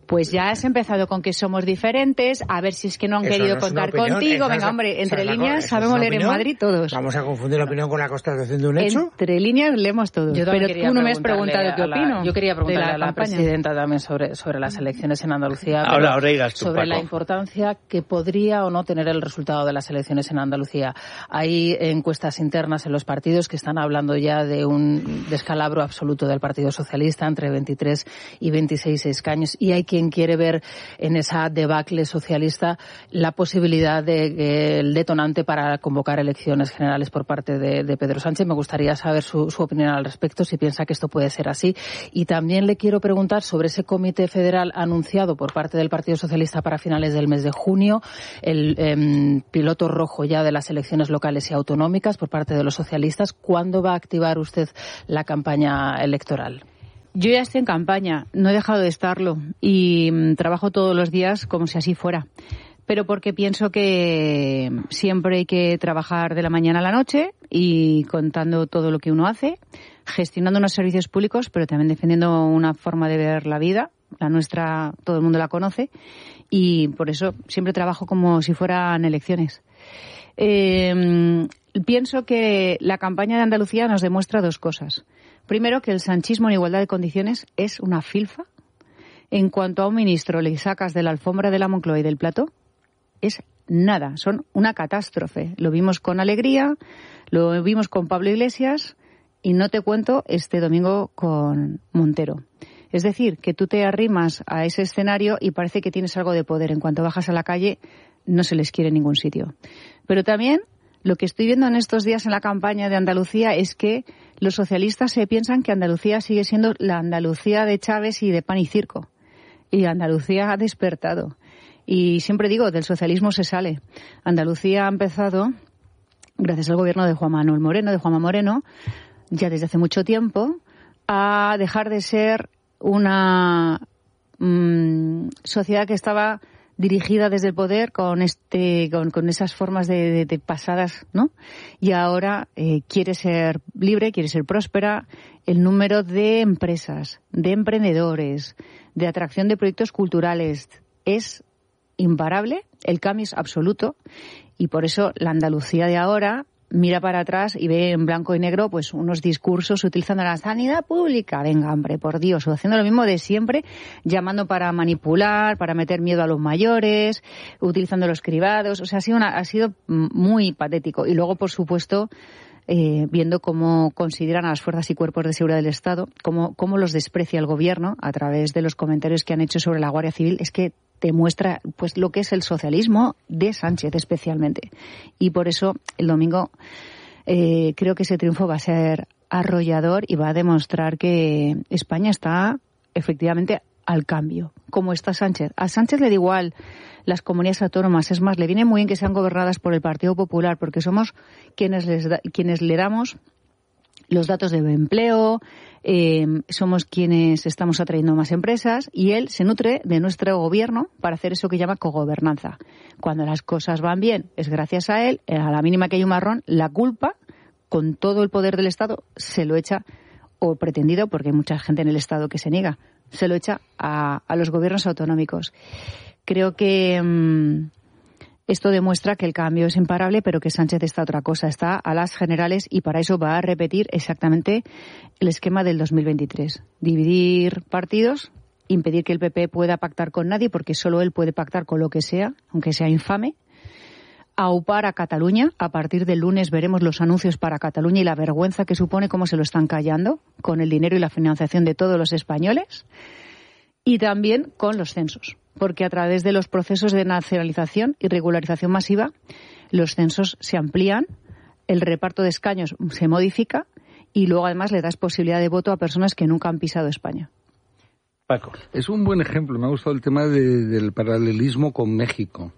Pues ya has empezado con que somos diferentes, a ver si es que no han
Eso
querido
no es
contar
una opinión,
contigo.
esa
Venga,
es-
hombre,
esa
entre
es la
líneas
cosa, esa
sabemos
es una
leer en
opinión.
Madrid todos.
Vamos a confundir la opinión con la constatación de un hecho.
Entre líneas leemos todos.
Yo también
Pero
quería
tú no me has
preguntarle
preguntado qué
a la-
opino.
Yo quería
de
preguntarle a la
campaña.
presidenta también sobre, sobre las elecciones en Andalucía.
Ahora,
pero
ahora digas tú,
sobre
Paco.
la importancia que podría o no tener el resultado de las elecciones en Andalucía. Hay encuestas internas en los partidos que están hablando ya de un descalabro absoluto del Partido Socialista entre veintitrés y veintiséis escaños, y hay quien quiere ver en esa debacle socialista la posibilidad de que el detonante para convocar elecciones generales por parte de, de Pedro Sánchez. Me gustaría saber su, su opinión al respecto, si piensa que esto puede ser así. Y también le quiero preguntar sobre ese comité federal anunciado por parte del Partido Socialista para finales del mes de junio, el eh, piloto rojo ya de las elecciones locales y autonómicas por parte de los socialistas. ¿Cuándo va a activar usted la campaña electoral?
Yo ya estoy en campaña, no he dejado de estarlo y mm, trabajo todos los días como si así fuera. Pero porque pienso que siempre hay que trabajar de la mañana a la noche y contando todo lo que uno hace, gestionando unos servicios públicos, pero también defendiendo una forma de ver la vida. La nuestra, todo el mundo la conoce, y por eso siempre trabajo como si fueran elecciones. Eh, pienso que la campaña de Andalucía nos demuestra dos cosas. Primero, que el sanchismo en igualdad de condiciones es una filfa. En cuanto a un ministro le sacas de la alfombra de la Moncloa y del plató, es nada, son una catástrofe. Lo vimos con Alegría, lo vimos con Pablo Iglesias y no te cuento este domingo con Montero. Es decir, que tú te arrimas a ese escenario y parece que tienes algo de poder. En cuanto bajas a la calle, no se les quiere en ningún sitio. Pero también lo que estoy viendo en estos días en la campaña de Andalucía es que los socialistas se piensan que Andalucía sigue siendo la Andalucía de Chávez y de pan y circo. Y Andalucía ha despertado. Y siempre digo, del socialismo se sale. Andalucía ha empezado, gracias al gobierno de Juan Manuel Moreno, de Juanma Moreno, ya desde hace mucho tiempo, a dejar de ser una mmm, sociedad que estaba dirigida desde el poder con este con, con esas formas de, de, de pasadas, ¿no? Y ahora eh, quiere ser libre, quiere ser próspera. El número de empresas, de emprendedores, de atracción de proyectos culturales es imparable. El cambio es absoluto, y por eso la Andalucía de ahora mira para atrás y ve en blanco y negro pues unos discursos utilizando la sanidad pública. Venga, hombre, por Dios, o haciendo lo mismo de siempre, llamando para manipular, para meter miedo a los mayores, utilizando los cribados. O sea, ha sido, una, ha sido muy patético. Y luego, por supuesto, eh, viendo cómo consideran a las fuerzas y cuerpos de seguridad del Estado, cómo, cómo los desprecia el gobierno a través de los comentarios que han hecho sobre la Guardia Civil, es que demuestra pues lo que es el socialismo de Sánchez especialmente. Y por eso el domingo eh, creo que ese triunfo va a ser arrollador y va a demostrar que España está efectivamente al cambio, como está Sánchez. A Sánchez le da igual las comunidades autónomas, es más, le viene muy bien que sean gobernadas por el Partido Popular, porque somos quienes, les da, quienes le damos los datos de empleo, eh, somos quienes estamos atrayendo más empresas, y él se nutre de nuestro gobierno para hacer eso que llama cogobernanza. Cuando las cosas van bien es gracias a él, a la mínima que hay un marrón, la culpa, con todo el poder del Estado, se lo echa, o pretendido, porque hay mucha gente en el Estado que se niega, se lo echa a, a los gobiernos autonómicos. Creo que mmm, esto demuestra que el cambio es imparable, pero que Sánchez está otra cosa, está a las generales, y para eso va a repetir exactamente el esquema del dos mil veintitrés. Dividir partidos, impedir que el P P pueda pactar con nadie, porque solo él puede pactar con lo que sea, aunque sea infame. Aupar a Cataluña. A partir del lunes veremos los anuncios para Cataluña y la vergüenza que supone cómo se lo están callando con el dinero y la financiación de todos los españoles. Y también con los censos, porque a través de los procesos de nacionalización y regularización masiva, los censos se amplían, el reparto de escaños se modifica y luego además le das posibilidad de voto a personas que nunca han pisado España.
Paco.
Es un buen ejemplo, me ha gustado el tema de, del paralelismo con México.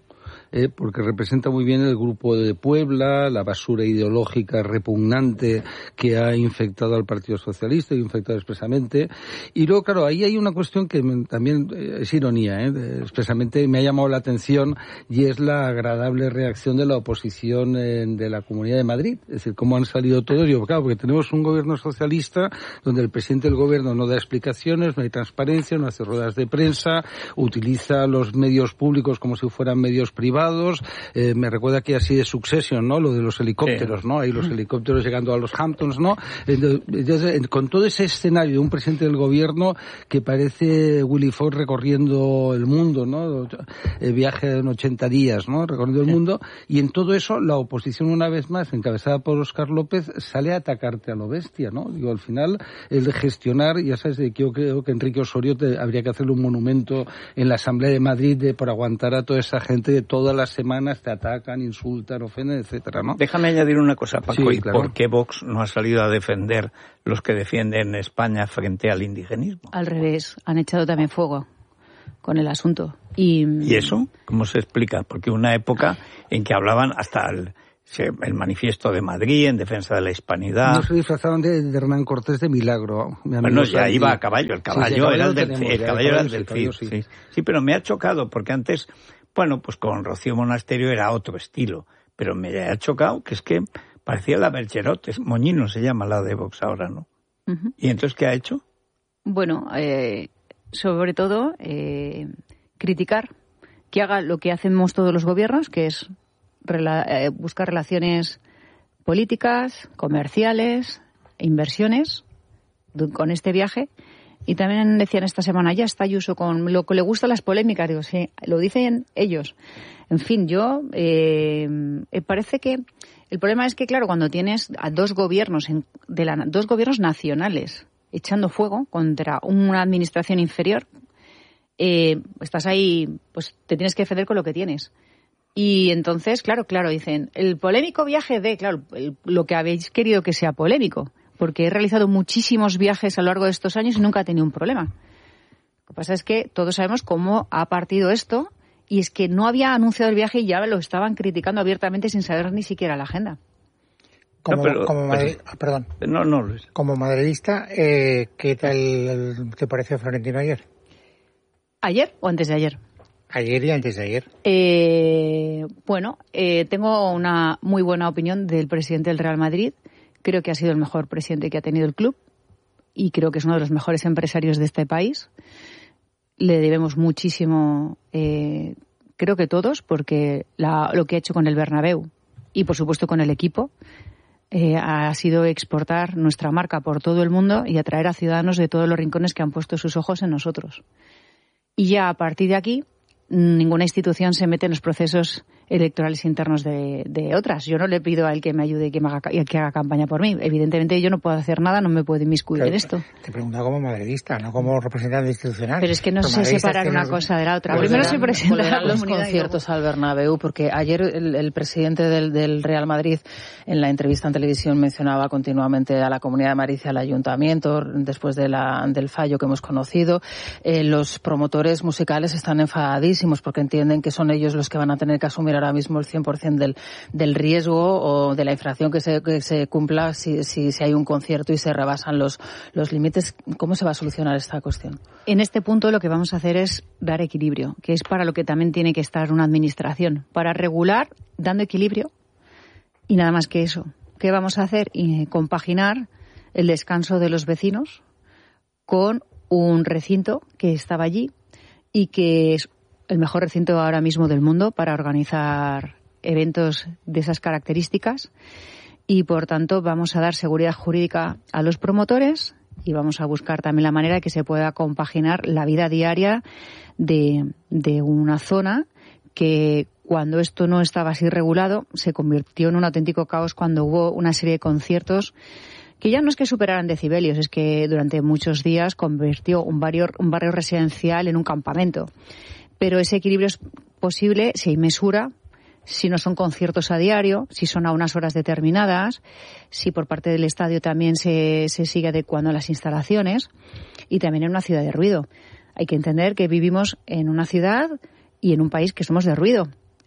eh, porque representa muy bien el grupo de Puebla, la basura ideológica repugnante que ha infectado al Partido Socialista y infectado expresamente. Y luego, claro, ahí hay una cuestión que me, también eh, es ironía, eh, expresamente me ha llamado la atención, y es la agradable reacción de la oposición eh, de la Comunidad de Madrid. Es decir, cómo han salido todos. Yo, claro, porque tenemos un gobierno socialista donde el presidente del gobierno no da explicaciones, no hay transparencia, no hace ruedas de prensa, utiliza los medios públicos como si fueran medios privados. Eh, me recuerda que así de Succession, ¿no? Lo de los helicópteros, sí. ¿no? Ahí los helicópteros llegando a los Hamptons, ¿no? Entonces, con todo ese escenario de un presidente del gobierno que parece Willy Fogg recorriendo el mundo, ¿no? El viaje en ochenta días, ¿no? Recorriendo el sí. mundo. Y en todo eso, la oposición, una vez más, encabezada por Óscar López, sale a atacarte a lo bestia, ¿no? Digo, al final, el de gestionar, ya sabes, de que yo creo que Enrique Osorio te, habría que hacerle un monumento en la Asamblea de Madrid de, por aguantar a toda esa gente de todas las semanas te atacan, insultan, ofenden, etcétera, ¿no?
Déjame añadir una cosa, Paco,
sí,
¿y
claro.
por qué Vox no ha salido a defender los que defienden España frente al indigenismo?
Al revés, han echado también fuego con el asunto. ¿Y,
¿Y eso? ¿Cómo se explica? Porque una época en que hablaban hasta el, el manifiesto de Madrid en defensa de la hispanidad.
No se disfrazaban de, de Hernán Cortés de Milagro.
Bueno, ya Santi. Iba a caballo, el caballo, sí, sí, el caballo era el del
tenemos,
el caballo era el del
caballo,
Cid.
sí.
Sí. sí, pero me ha chocado porque antes, bueno, pues con Rocío Monasterio era otro estilo, pero me ha chocado que es que parecía la Bergerot, Moñino se llama la de Vox ahora, ¿no? Uh-huh. ¿Y entonces qué ha hecho?
Bueno, eh, sobre todo eh, criticar, que haga lo que hacemos todos los gobiernos, que es rela- eh, buscar relaciones políticas, comerciales, e inversiones de, con este viaje. Y también decían esta semana, ya está Ayuso con lo que le gustan las polémicas. Digo, sí, lo dicen ellos. En fin, yo eh, me parece que el problema es que, claro, cuando tienes a dos gobiernos en, de la, dos gobiernos nacionales echando fuego contra una administración inferior, eh, estás ahí, pues te tienes que defender con lo que tienes. Y entonces, claro, claro, dicen, el polémico viaje de, claro, el, lo que habéis querido que sea polémico, porque he realizado muchísimos viajes a lo largo de estos años y nunca he tenido un problema. Lo que pasa es que todos sabemos cómo ha partido esto, y es que no había anunciado el viaje y ya lo estaban criticando abiertamente sin saber ni siquiera la agenda.
Como,
no, pero,
como Madrid,
pero,
perdón.
No, no, Luis.
Como madridista, eh, ¿qué tal te pareció Florentino ayer?
¿Ayer o antes de ayer?
Ayer y antes de ayer.
Eh, bueno, eh, tengo una muy buena opinión del presidente del Real Madrid. Creo que ha sido el mejor presidente que ha tenido el club y creo que es uno de los mejores empresarios de este país. Le debemos muchísimo, eh, creo que todos, porque la, lo que ha hecho con el Bernabéu y, por supuesto, con el equipo, eh, ha sido exportar nuestra marca por todo el mundo y atraer a ciudadanos de todos los rincones que han puesto sus ojos en nosotros. Y ya a partir de aquí, ninguna institución se mete en los procesos electorales internos de, de otras. Yo no le pido a él que me ayude y que, me haga, que haga campaña por mí. Evidentemente yo no puedo hacer nada, no me puedo inmiscuir
Pero
en esto.
Te pregunto como madridista, no como representante institucional.
Pero es que no sé separar una
no...
cosa de la otra.
Pues
Primero soy presidenta de la
los
comunidad
conciertos
luego...
al Bernabéu, porque ayer el, el presidente del, del Real Madrid en la entrevista en televisión mencionaba continuamente a la Comunidad de Madrid y al Ayuntamiento después de la, del fallo que hemos conocido. Eh, los promotores musicales están enfadadísimos porque entienden que son ellos los que van a tener que asumir ahora mismo el cien por ciento del, del riesgo o de la infracción que se, que se cumpla si, si, si hay un concierto y se rebasan los, los límites. ¿Cómo se va a solucionar esta cuestión?
En este punto lo que vamos a hacer es dar equilibrio, que es para lo que también tiene que estar una administración, para regular dando equilibrio y nada más que eso. ¿Qué vamos a hacer? Y compaginar el descanso de los vecinos con un recinto que estaba allí y que es el mejor recinto ahora mismo del mundo para organizar eventos de esas características y, por tanto, vamos a dar seguridad jurídica a los promotores y vamos a buscar también la manera de que se pueda compaginar la vida diaria de, de una zona que, cuando esto no estaba así regulado, se convirtió en un auténtico caos cuando hubo una serie de conciertos que ya no es que superaran decibelios, es que durante muchos días convirtió un barrio, un barrio residencial en un campamento. Pero ese equilibrio es posible si hay mesura, si no son conciertos a diario, si son a unas horas determinadas, si por parte del estadio también se, se sigue adecuando a las instalaciones y también en una ciudad de ruido. Hay que entender que vivimos en una ciudad y en un país que somos de ruido.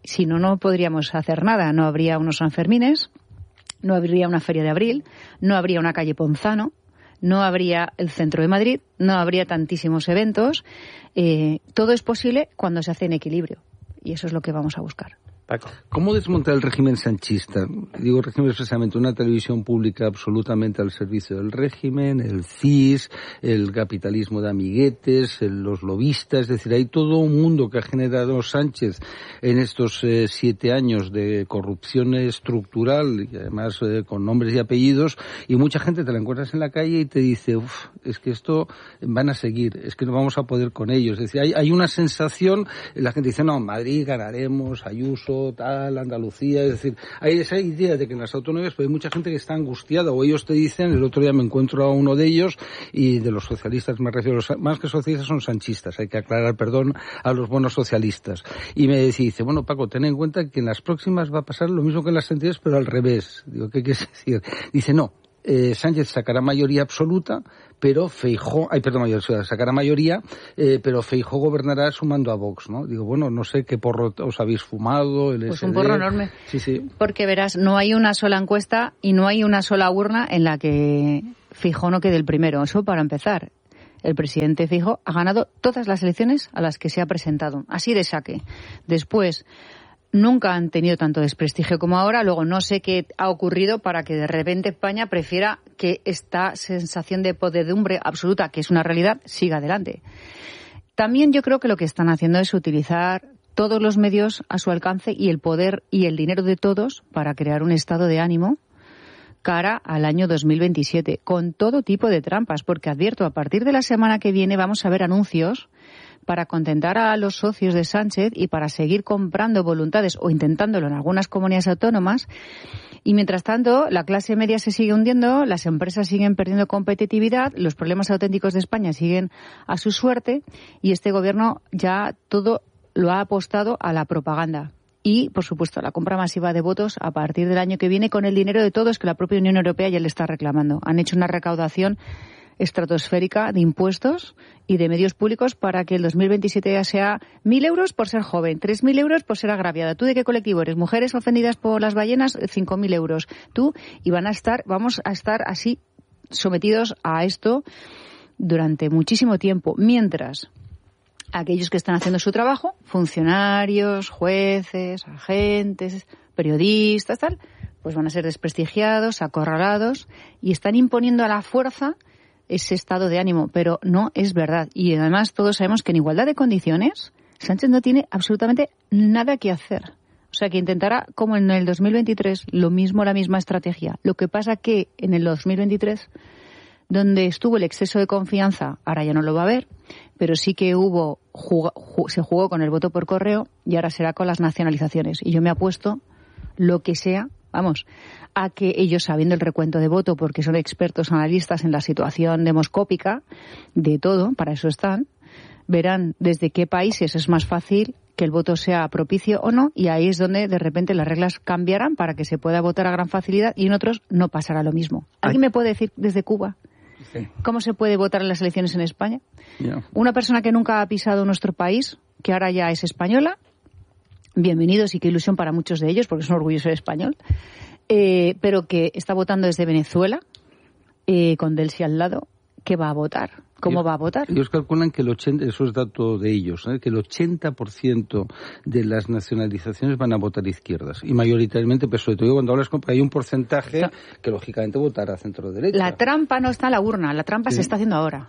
Si no, no podríamos hacer nada. No habría unos Sanfermines, no habría una Feria de Abril, no habría una calle Ponzano, no habría el centro de Madrid, no habría tantísimos eventos. Eh, todo es posible cuando se hace en equilibrio. Y eso es lo que vamos a buscar.
Paco. ¿Cómo desmontar el régimen sanchista? Digo régimen expresamente, una televisión pública absolutamente al servicio del régimen, el C I S, el capitalismo de amiguetes, el, los lobistas, es decir, hay todo un mundo que ha generado Sánchez en estos eh, siete años de corrupción estructural y además eh, con nombres y apellidos, y mucha gente te la encuentras en la calle y te dice, uff, es que esto van a seguir, es que no vamos a poder con ellos. Es decir, hay, hay una sensación, la gente dice, no, en Madrid ganaremos, Ayuso, tal, Andalucía, es decir, hay esa idea de que en las autonomías pues hay mucha gente que está angustiada, o ellos te dicen, el otro día me encuentro a uno de ellos, y de los socialistas me refiero, más que socialistas son sanchistas, hay que aclarar, perdón, a los buenos socialistas, y me dice, bueno Paco, ten en cuenta que en las próximas va a pasar lo mismo que en las anteriores, pero al revés. Digo, ¿qué quieres decir? Dice, no, eh, Sánchez sacará mayoría absoluta, pero Feijóo, ay, perdón, mayoría, sacará mayoría, eh, pero Feijóo gobernará sumando a Vox, ¿no? Digo, bueno, no sé qué porro os habéis fumado, el
Pues
S D.
un porro enorme.
Sí, sí.
Porque verás, no hay una sola encuesta y no hay una sola urna en la que Feijóo no quede el primero. Eso para empezar. El presidente Feijóo ha ganado todas las elecciones a las que se ha presentado. Así de saque. Después, nunca han tenido tanto desprestigio como ahora. Luego, no sé qué ha ocurrido para que de repente España prefiera que esta sensación de podredumbre absoluta, que es una realidad, siga adelante. También yo creo que lo que están haciendo es utilizar todos los medios a su alcance y el poder y el dinero de todos para crear un estado de ánimo cara al año dos mil veintisiete, con todo tipo de trampas, porque advierto, a partir de la semana que viene vamos a ver anuncios para contentar a los socios de Sánchez y para seguir comprando voluntades o intentándolo en algunas comunidades autónomas. Y mientras tanto, la clase media se sigue hundiendo, las empresas siguen perdiendo competitividad, los problemas auténticos de España siguen a su suerte y este gobierno ya todo lo ha apostado a la propaganda. Y, por supuesto, a la compra masiva de votos a partir del año que viene con el dinero de todos que la propia Unión Europea ya le está reclamando. Han hecho una recaudación estratosférica de impuestos y de medios públicos para que el dos mil veintisiete ya sea mil euros por ser joven, tres mil euros por ser agraviada. ¿Tú de qué colectivo eres? Mujeres ofendidas por las ballenas, cinco mil euros. Tú, y van a estar, vamos a estar así sometidos a esto durante muchísimo tiempo. Mientras aquellos que están haciendo su trabajo, funcionarios, jueces, agentes, periodistas, tal, pues van a ser desprestigiados, acorralados y están imponiendo a la fuerza ese estado de ánimo, pero no es verdad. Y además todos sabemos que en igualdad de condiciones Sánchez no tiene absolutamente nada que hacer. O sea, que intentará, como en el dos mil veintitrés, lo mismo, la misma estrategia. Lo que pasa que en el dos mil veintitrés, donde estuvo el exceso de confianza, ahora ya no lo va a haber, pero sí que hubo jug- ju- se jugó con el voto por correo y ahora será con las nacionalizaciones. Y yo me apuesto lo que sea, vamos, a que ellos, sabiendo el recuento de voto, porque son expertos analistas en la situación demoscópica de todo, para eso están, verán desde qué países es más fácil que el voto sea propicio o no, y ahí es donde de repente las reglas cambiarán para que se pueda votar a gran facilidad y en otros no pasará lo mismo. ¿Alguien me puede decir desde Cuba sí. cómo se puede votar en las elecciones en España? Yeah. Una persona que nunca ha pisado nuestro país, que ahora ya es española, bienvenidos y qué ilusión para muchos de ellos, porque es un orgullo ser español, eh, pero que está votando desde Venezuela, eh, con Delcy al lado, ¿qué va a votar? ¿Cómo
ellos,
va a votar?
Ellos calculan que el ochenta, eso es dato de ellos, ¿eh? que el ochenta por ciento de las nacionalizaciones van a votar izquierdas y mayoritariamente P S O E. Te digo, cuando hablas con, hay un porcentaje que lógicamente votará centro-derecha.
La trampa no está en la urna, la trampa sí. se está haciendo ahora.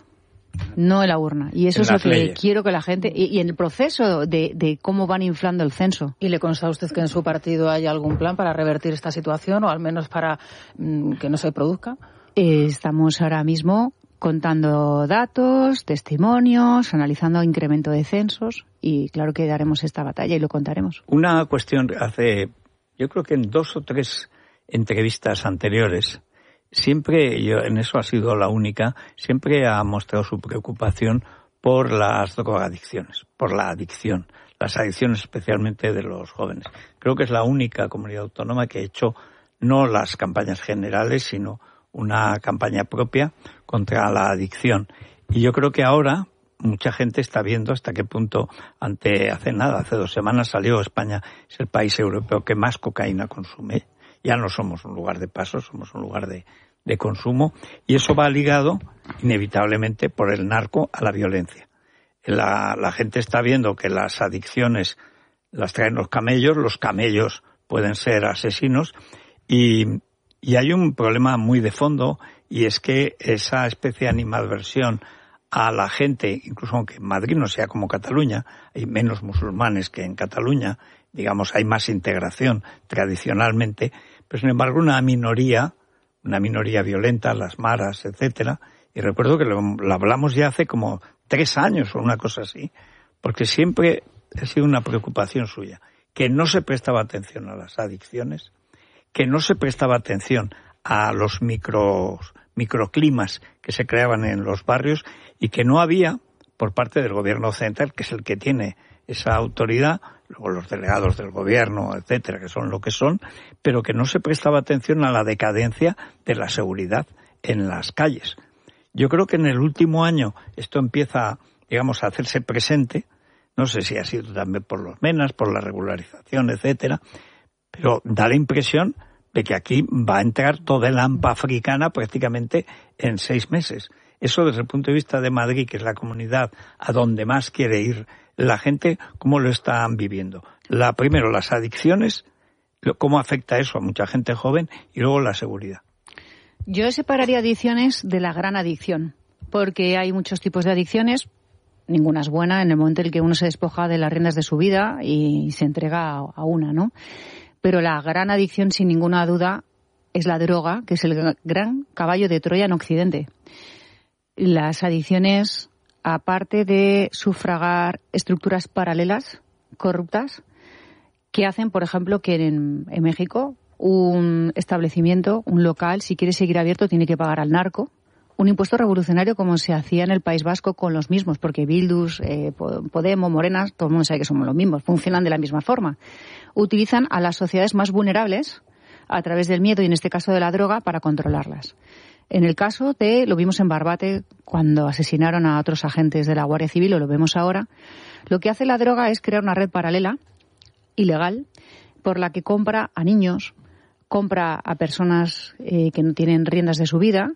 No en la urna. Y eso en es lo que leyes. quiero que la gente... Y, y en el proceso de, de cómo van inflando el censo.
¿Y le consta a usted que en su partido hay algún plan para revertir esta situación o al menos para mmm, que no se produzca?
Eh, estamos ahora mismo contando datos, testimonios, analizando incremento de censos y claro que daremos esta batalla y lo contaremos.
Una cuestión hace... Yo creo que en dos o tres entrevistas anteriores... Siempre, yo en eso ha sido la única, siempre ha mostrado su preocupación por las drogadicciones, por la adicción, las adicciones especialmente de los jóvenes. Creo que es la única comunidad autónoma que ha hecho no las campañas generales, sino una campaña propia contra la adicción. Y yo creo que ahora mucha gente está viendo hasta qué punto, ante hace nada, hace dos semanas salió España, es el país europeo que más cocaína consume. Ya no somos un lugar de paso, somos un lugar de, de consumo, y eso va ligado inevitablemente por el narco a la violencia. La, la gente está viendo que las adicciones las traen los camellos, los camellos pueden ser asesinos, y, y hay un problema muy de fondo, y es que esa especie de animadversión a la gente, incluso aunque en Madrid no sea como Cataluña, hay menos musulmanes que en Cataluña, digamos, hay más integración tradicionalmente, pero sin embargo una minoría, una minoría violenta, las maras, etcétera, y recuerdo que lo, lo hablamos ya hace como tres años o una cosa así, porque siempre ha sido una preocupación suya, que no se prestaba atención a las adicciones, que no se prestaba atención a los micros, microclimas que se creaban en los barrios y que no había, por parte del gobierno central, que es el que tiene esa autoridad, luego los delegados del gobierno, etcétera, que son lo que son, pero que no se prestaba atención a la decadencia de la seguridad en las calles. Yo creo que en el último año esto empieza, digamos, a hacerse presente, no sé si ha sido también por los menas, por la regularización, etcétera, pero da la impresión de que aquí va a entrar toda el hampa africana prácticamente en seis meses. Eso desde el punto de vista de Madrid, que es la comunidad a donde más quiere ir la gente, ¿cómo lo están viviendo? La, primero, las adicciones, cómo afecta eso a mucha gente joven, y luego la seguridad.
Yo separaría adicciones de la gran adicción, porque hay muchos tipos de adicciones, ninguna es buena en el momento en el que uno se despoja de las riendas de su vida y se entrega a una, ¿no? Pero la gran adicción, sin ninguna duda, es la droga, que es el gran caballo de Troya en Occidente. Las adicciones, aparte de sufragar estructuras paralelas, corruptas, que hacen, por ejemplo, que en, en México un establecimiento, un local, si quiere seguir abierto, tiene que pagar al narco un impuesto revolucionario como se hacía en el País Vasco con los mismos, porque Bildus, eh, Podemos, Morenas, todo el mundo sabe que somos los mismos, funcionan de la misma forma. Utilizan a las sociedades más vulnerables a través del miedo y en este caso de la droga para controlarlas. En el caso de, lo vimos en Barbate cuando asesinaron a otros agentes de la Guardia Civil, o lo vemos ahora, lo que hace la droga es crear una red paralela, ilegal, por la que compra a niños, compra a personas eh, que no tienen riendas de su vida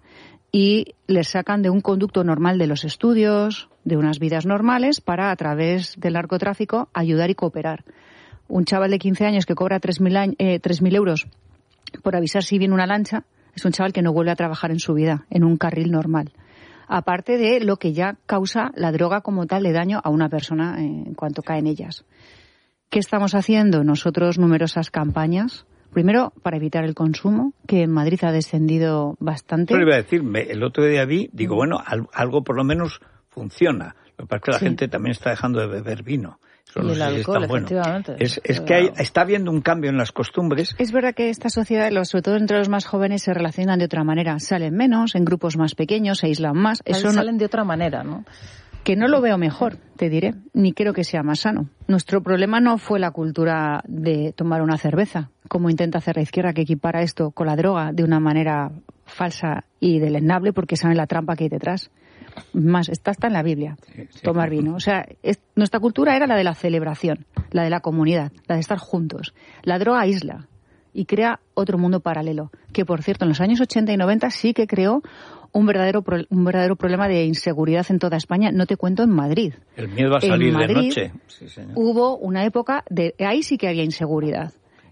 y les sacan de un conducto normal de los estudios, de unas vidas normales, para a través del narcotráfico ayudar y cooperar. Un chaval de quince años que cobra tres mil eh, euros por avisar si viene una lancha es un chaval que no vuelve a trabajar en su vida, en un carril normal. Aparte de lo que ya causa la droga como tal de daño a una persona en cuanto cae en ellas. ¿Qué estamos haciendo? Nosotros numerosas campañas. Primero, para evitar el consumo, que en Madrid ha descendido bastante.
Yo le iba a decir, el otro día vi, digo, bueno, algo por lo menos funciona. Lo que pasa es que la sí. gente también está dejando de beber vino. Eso
y
no
el
sé
alcohol,
si es tan bueno.
efectivamente.
Es, es que hay, está habiendo un cambio en las costumbres.
Es verdad que esta sociedad, sobre todo entre los más jóvenes, se relacionan de otra manera. Salen menos, en grupos más pequeños, se aíslan más.
Eso salen no... de otra manera, ¿no?
Que no lo veo mejor, te diré, ni creo que sea más sano. Nuestro problema no fue la cultura de tomar una cerveza, como intenta hacer la izquierda, que equipara esto con la droga de una manera falsa y deleznable, porque saben la trampa que hay detrás. Más, está hasta en la Biblia, sí, sí. tomar vino. O sea, es, nuestra cultura era la de la celebración, la de la comunidad, la de estar juntos. La droga aísla y crea otro mundo paralelo, que por cierto en los años ochenta y noventa sí que creó un verdadero un verdadero problema de inseguridad en toda España. No te cuento en Madrid.
El miedo a salir
en Madrid,
de noche. Sí, señor.
Hubo una época de ahí sí que había inseguridad.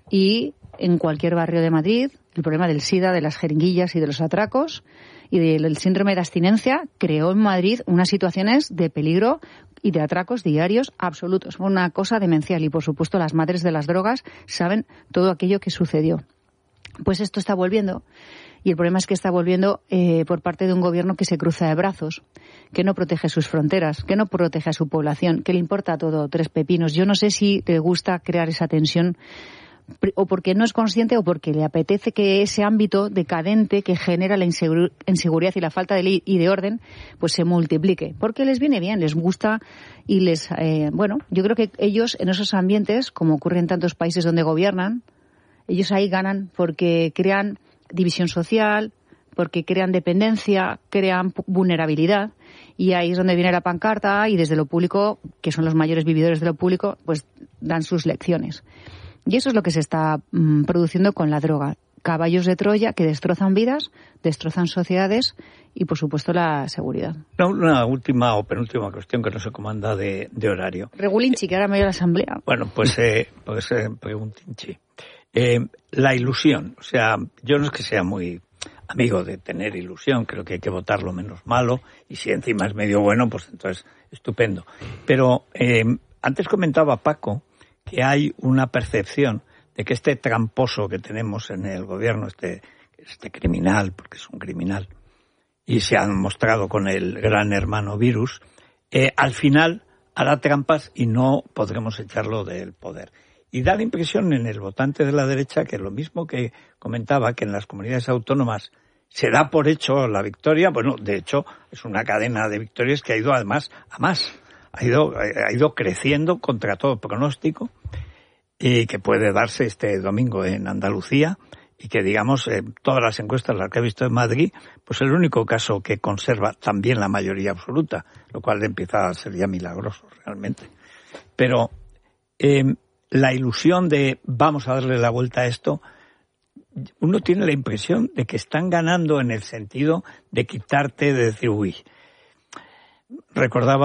Y en cualquier barrio de Madrid, el problema del SIDA, de las jeringuillas y de los atracos y del síndrome de abstinencia creó en Madrid unas situaciones de peligro y de atracos diarios absolutos. Fue una cosa demencial y, por supuesto, las madres de las drogas saben todo aquello que sucedió. Pues esto está volviendo. Y el problema es que está volviendo eh, por parte de un gobierno que se cruza de brazos, que no protege sus fronteras, que no protege a su población, que le importa todo tres pepinos. Yo no sé si le gusta crear esa tensión o porque no es consciente o porque le apetece que ese ámbito decadente que genera la insegu- inseguridad y la falta de ley y de orden pues se multiplique. Porque les viene bien, les gusta y les... Eh, bueno, yo creo que ellos en esos ambientes, como ocurre en tantos países donde gobiernan, ellos ahí ganan porque crean división social, porque crean dependencia, crean vulnerabilidad, y ahí es donde viene la pancarta, y desde lo público, que son los mayores vividores de lo público, pues dan sus lecciones. Y eso es lo que se está mmm, produciendo con la droga. Caballos de Troya que destrozan vidas, destrozan sociedades y, por supuesto, la seguridad.
Una, una última o penúltima cuestión que no se comanda de, de horario.
Regulinchi, que ahora me dio la asamblea.
Bueno, pues, eh, pues eh, preguntinchi. Eh, la ilusión. O sea, yo no es que sea muy amigo de tener ilusión, creo que hay que votar lo menos malo, y si encima es medio bueno, pues entonces estupendo. Pero eh, antes comentaba Paco que hay una percepción de que este tramposo que tenemos en el gobierno, este, este criminal, porque es un criminal, y se han mostrado con el gran hermano virus, eh, al final hará trampas y no podremos echarlo del poder. Y da la impresión en el votante de la derecha que lo mismo que comentaba, que en las comunidades autónomas se da por hecho la victoria, bueno, de hecho es una cadena de victorias que ha ido además a más, ha ido, ha ido creciendo contra todo pronóstico, y que puede darse este domingo en Andalucía, y que, digamos, eh, todas las encuestas, las que he visto en Madrid, pues el único caso que conserva también la mayoría absoluta, lo cual empieza a ser ya milagroso realmente. Pero eh, la ilusión de vamos a darle la vuelta a esto, uno tiene la impresión de que están ganando en el sentido de quitarte, de decir, uy, recordaba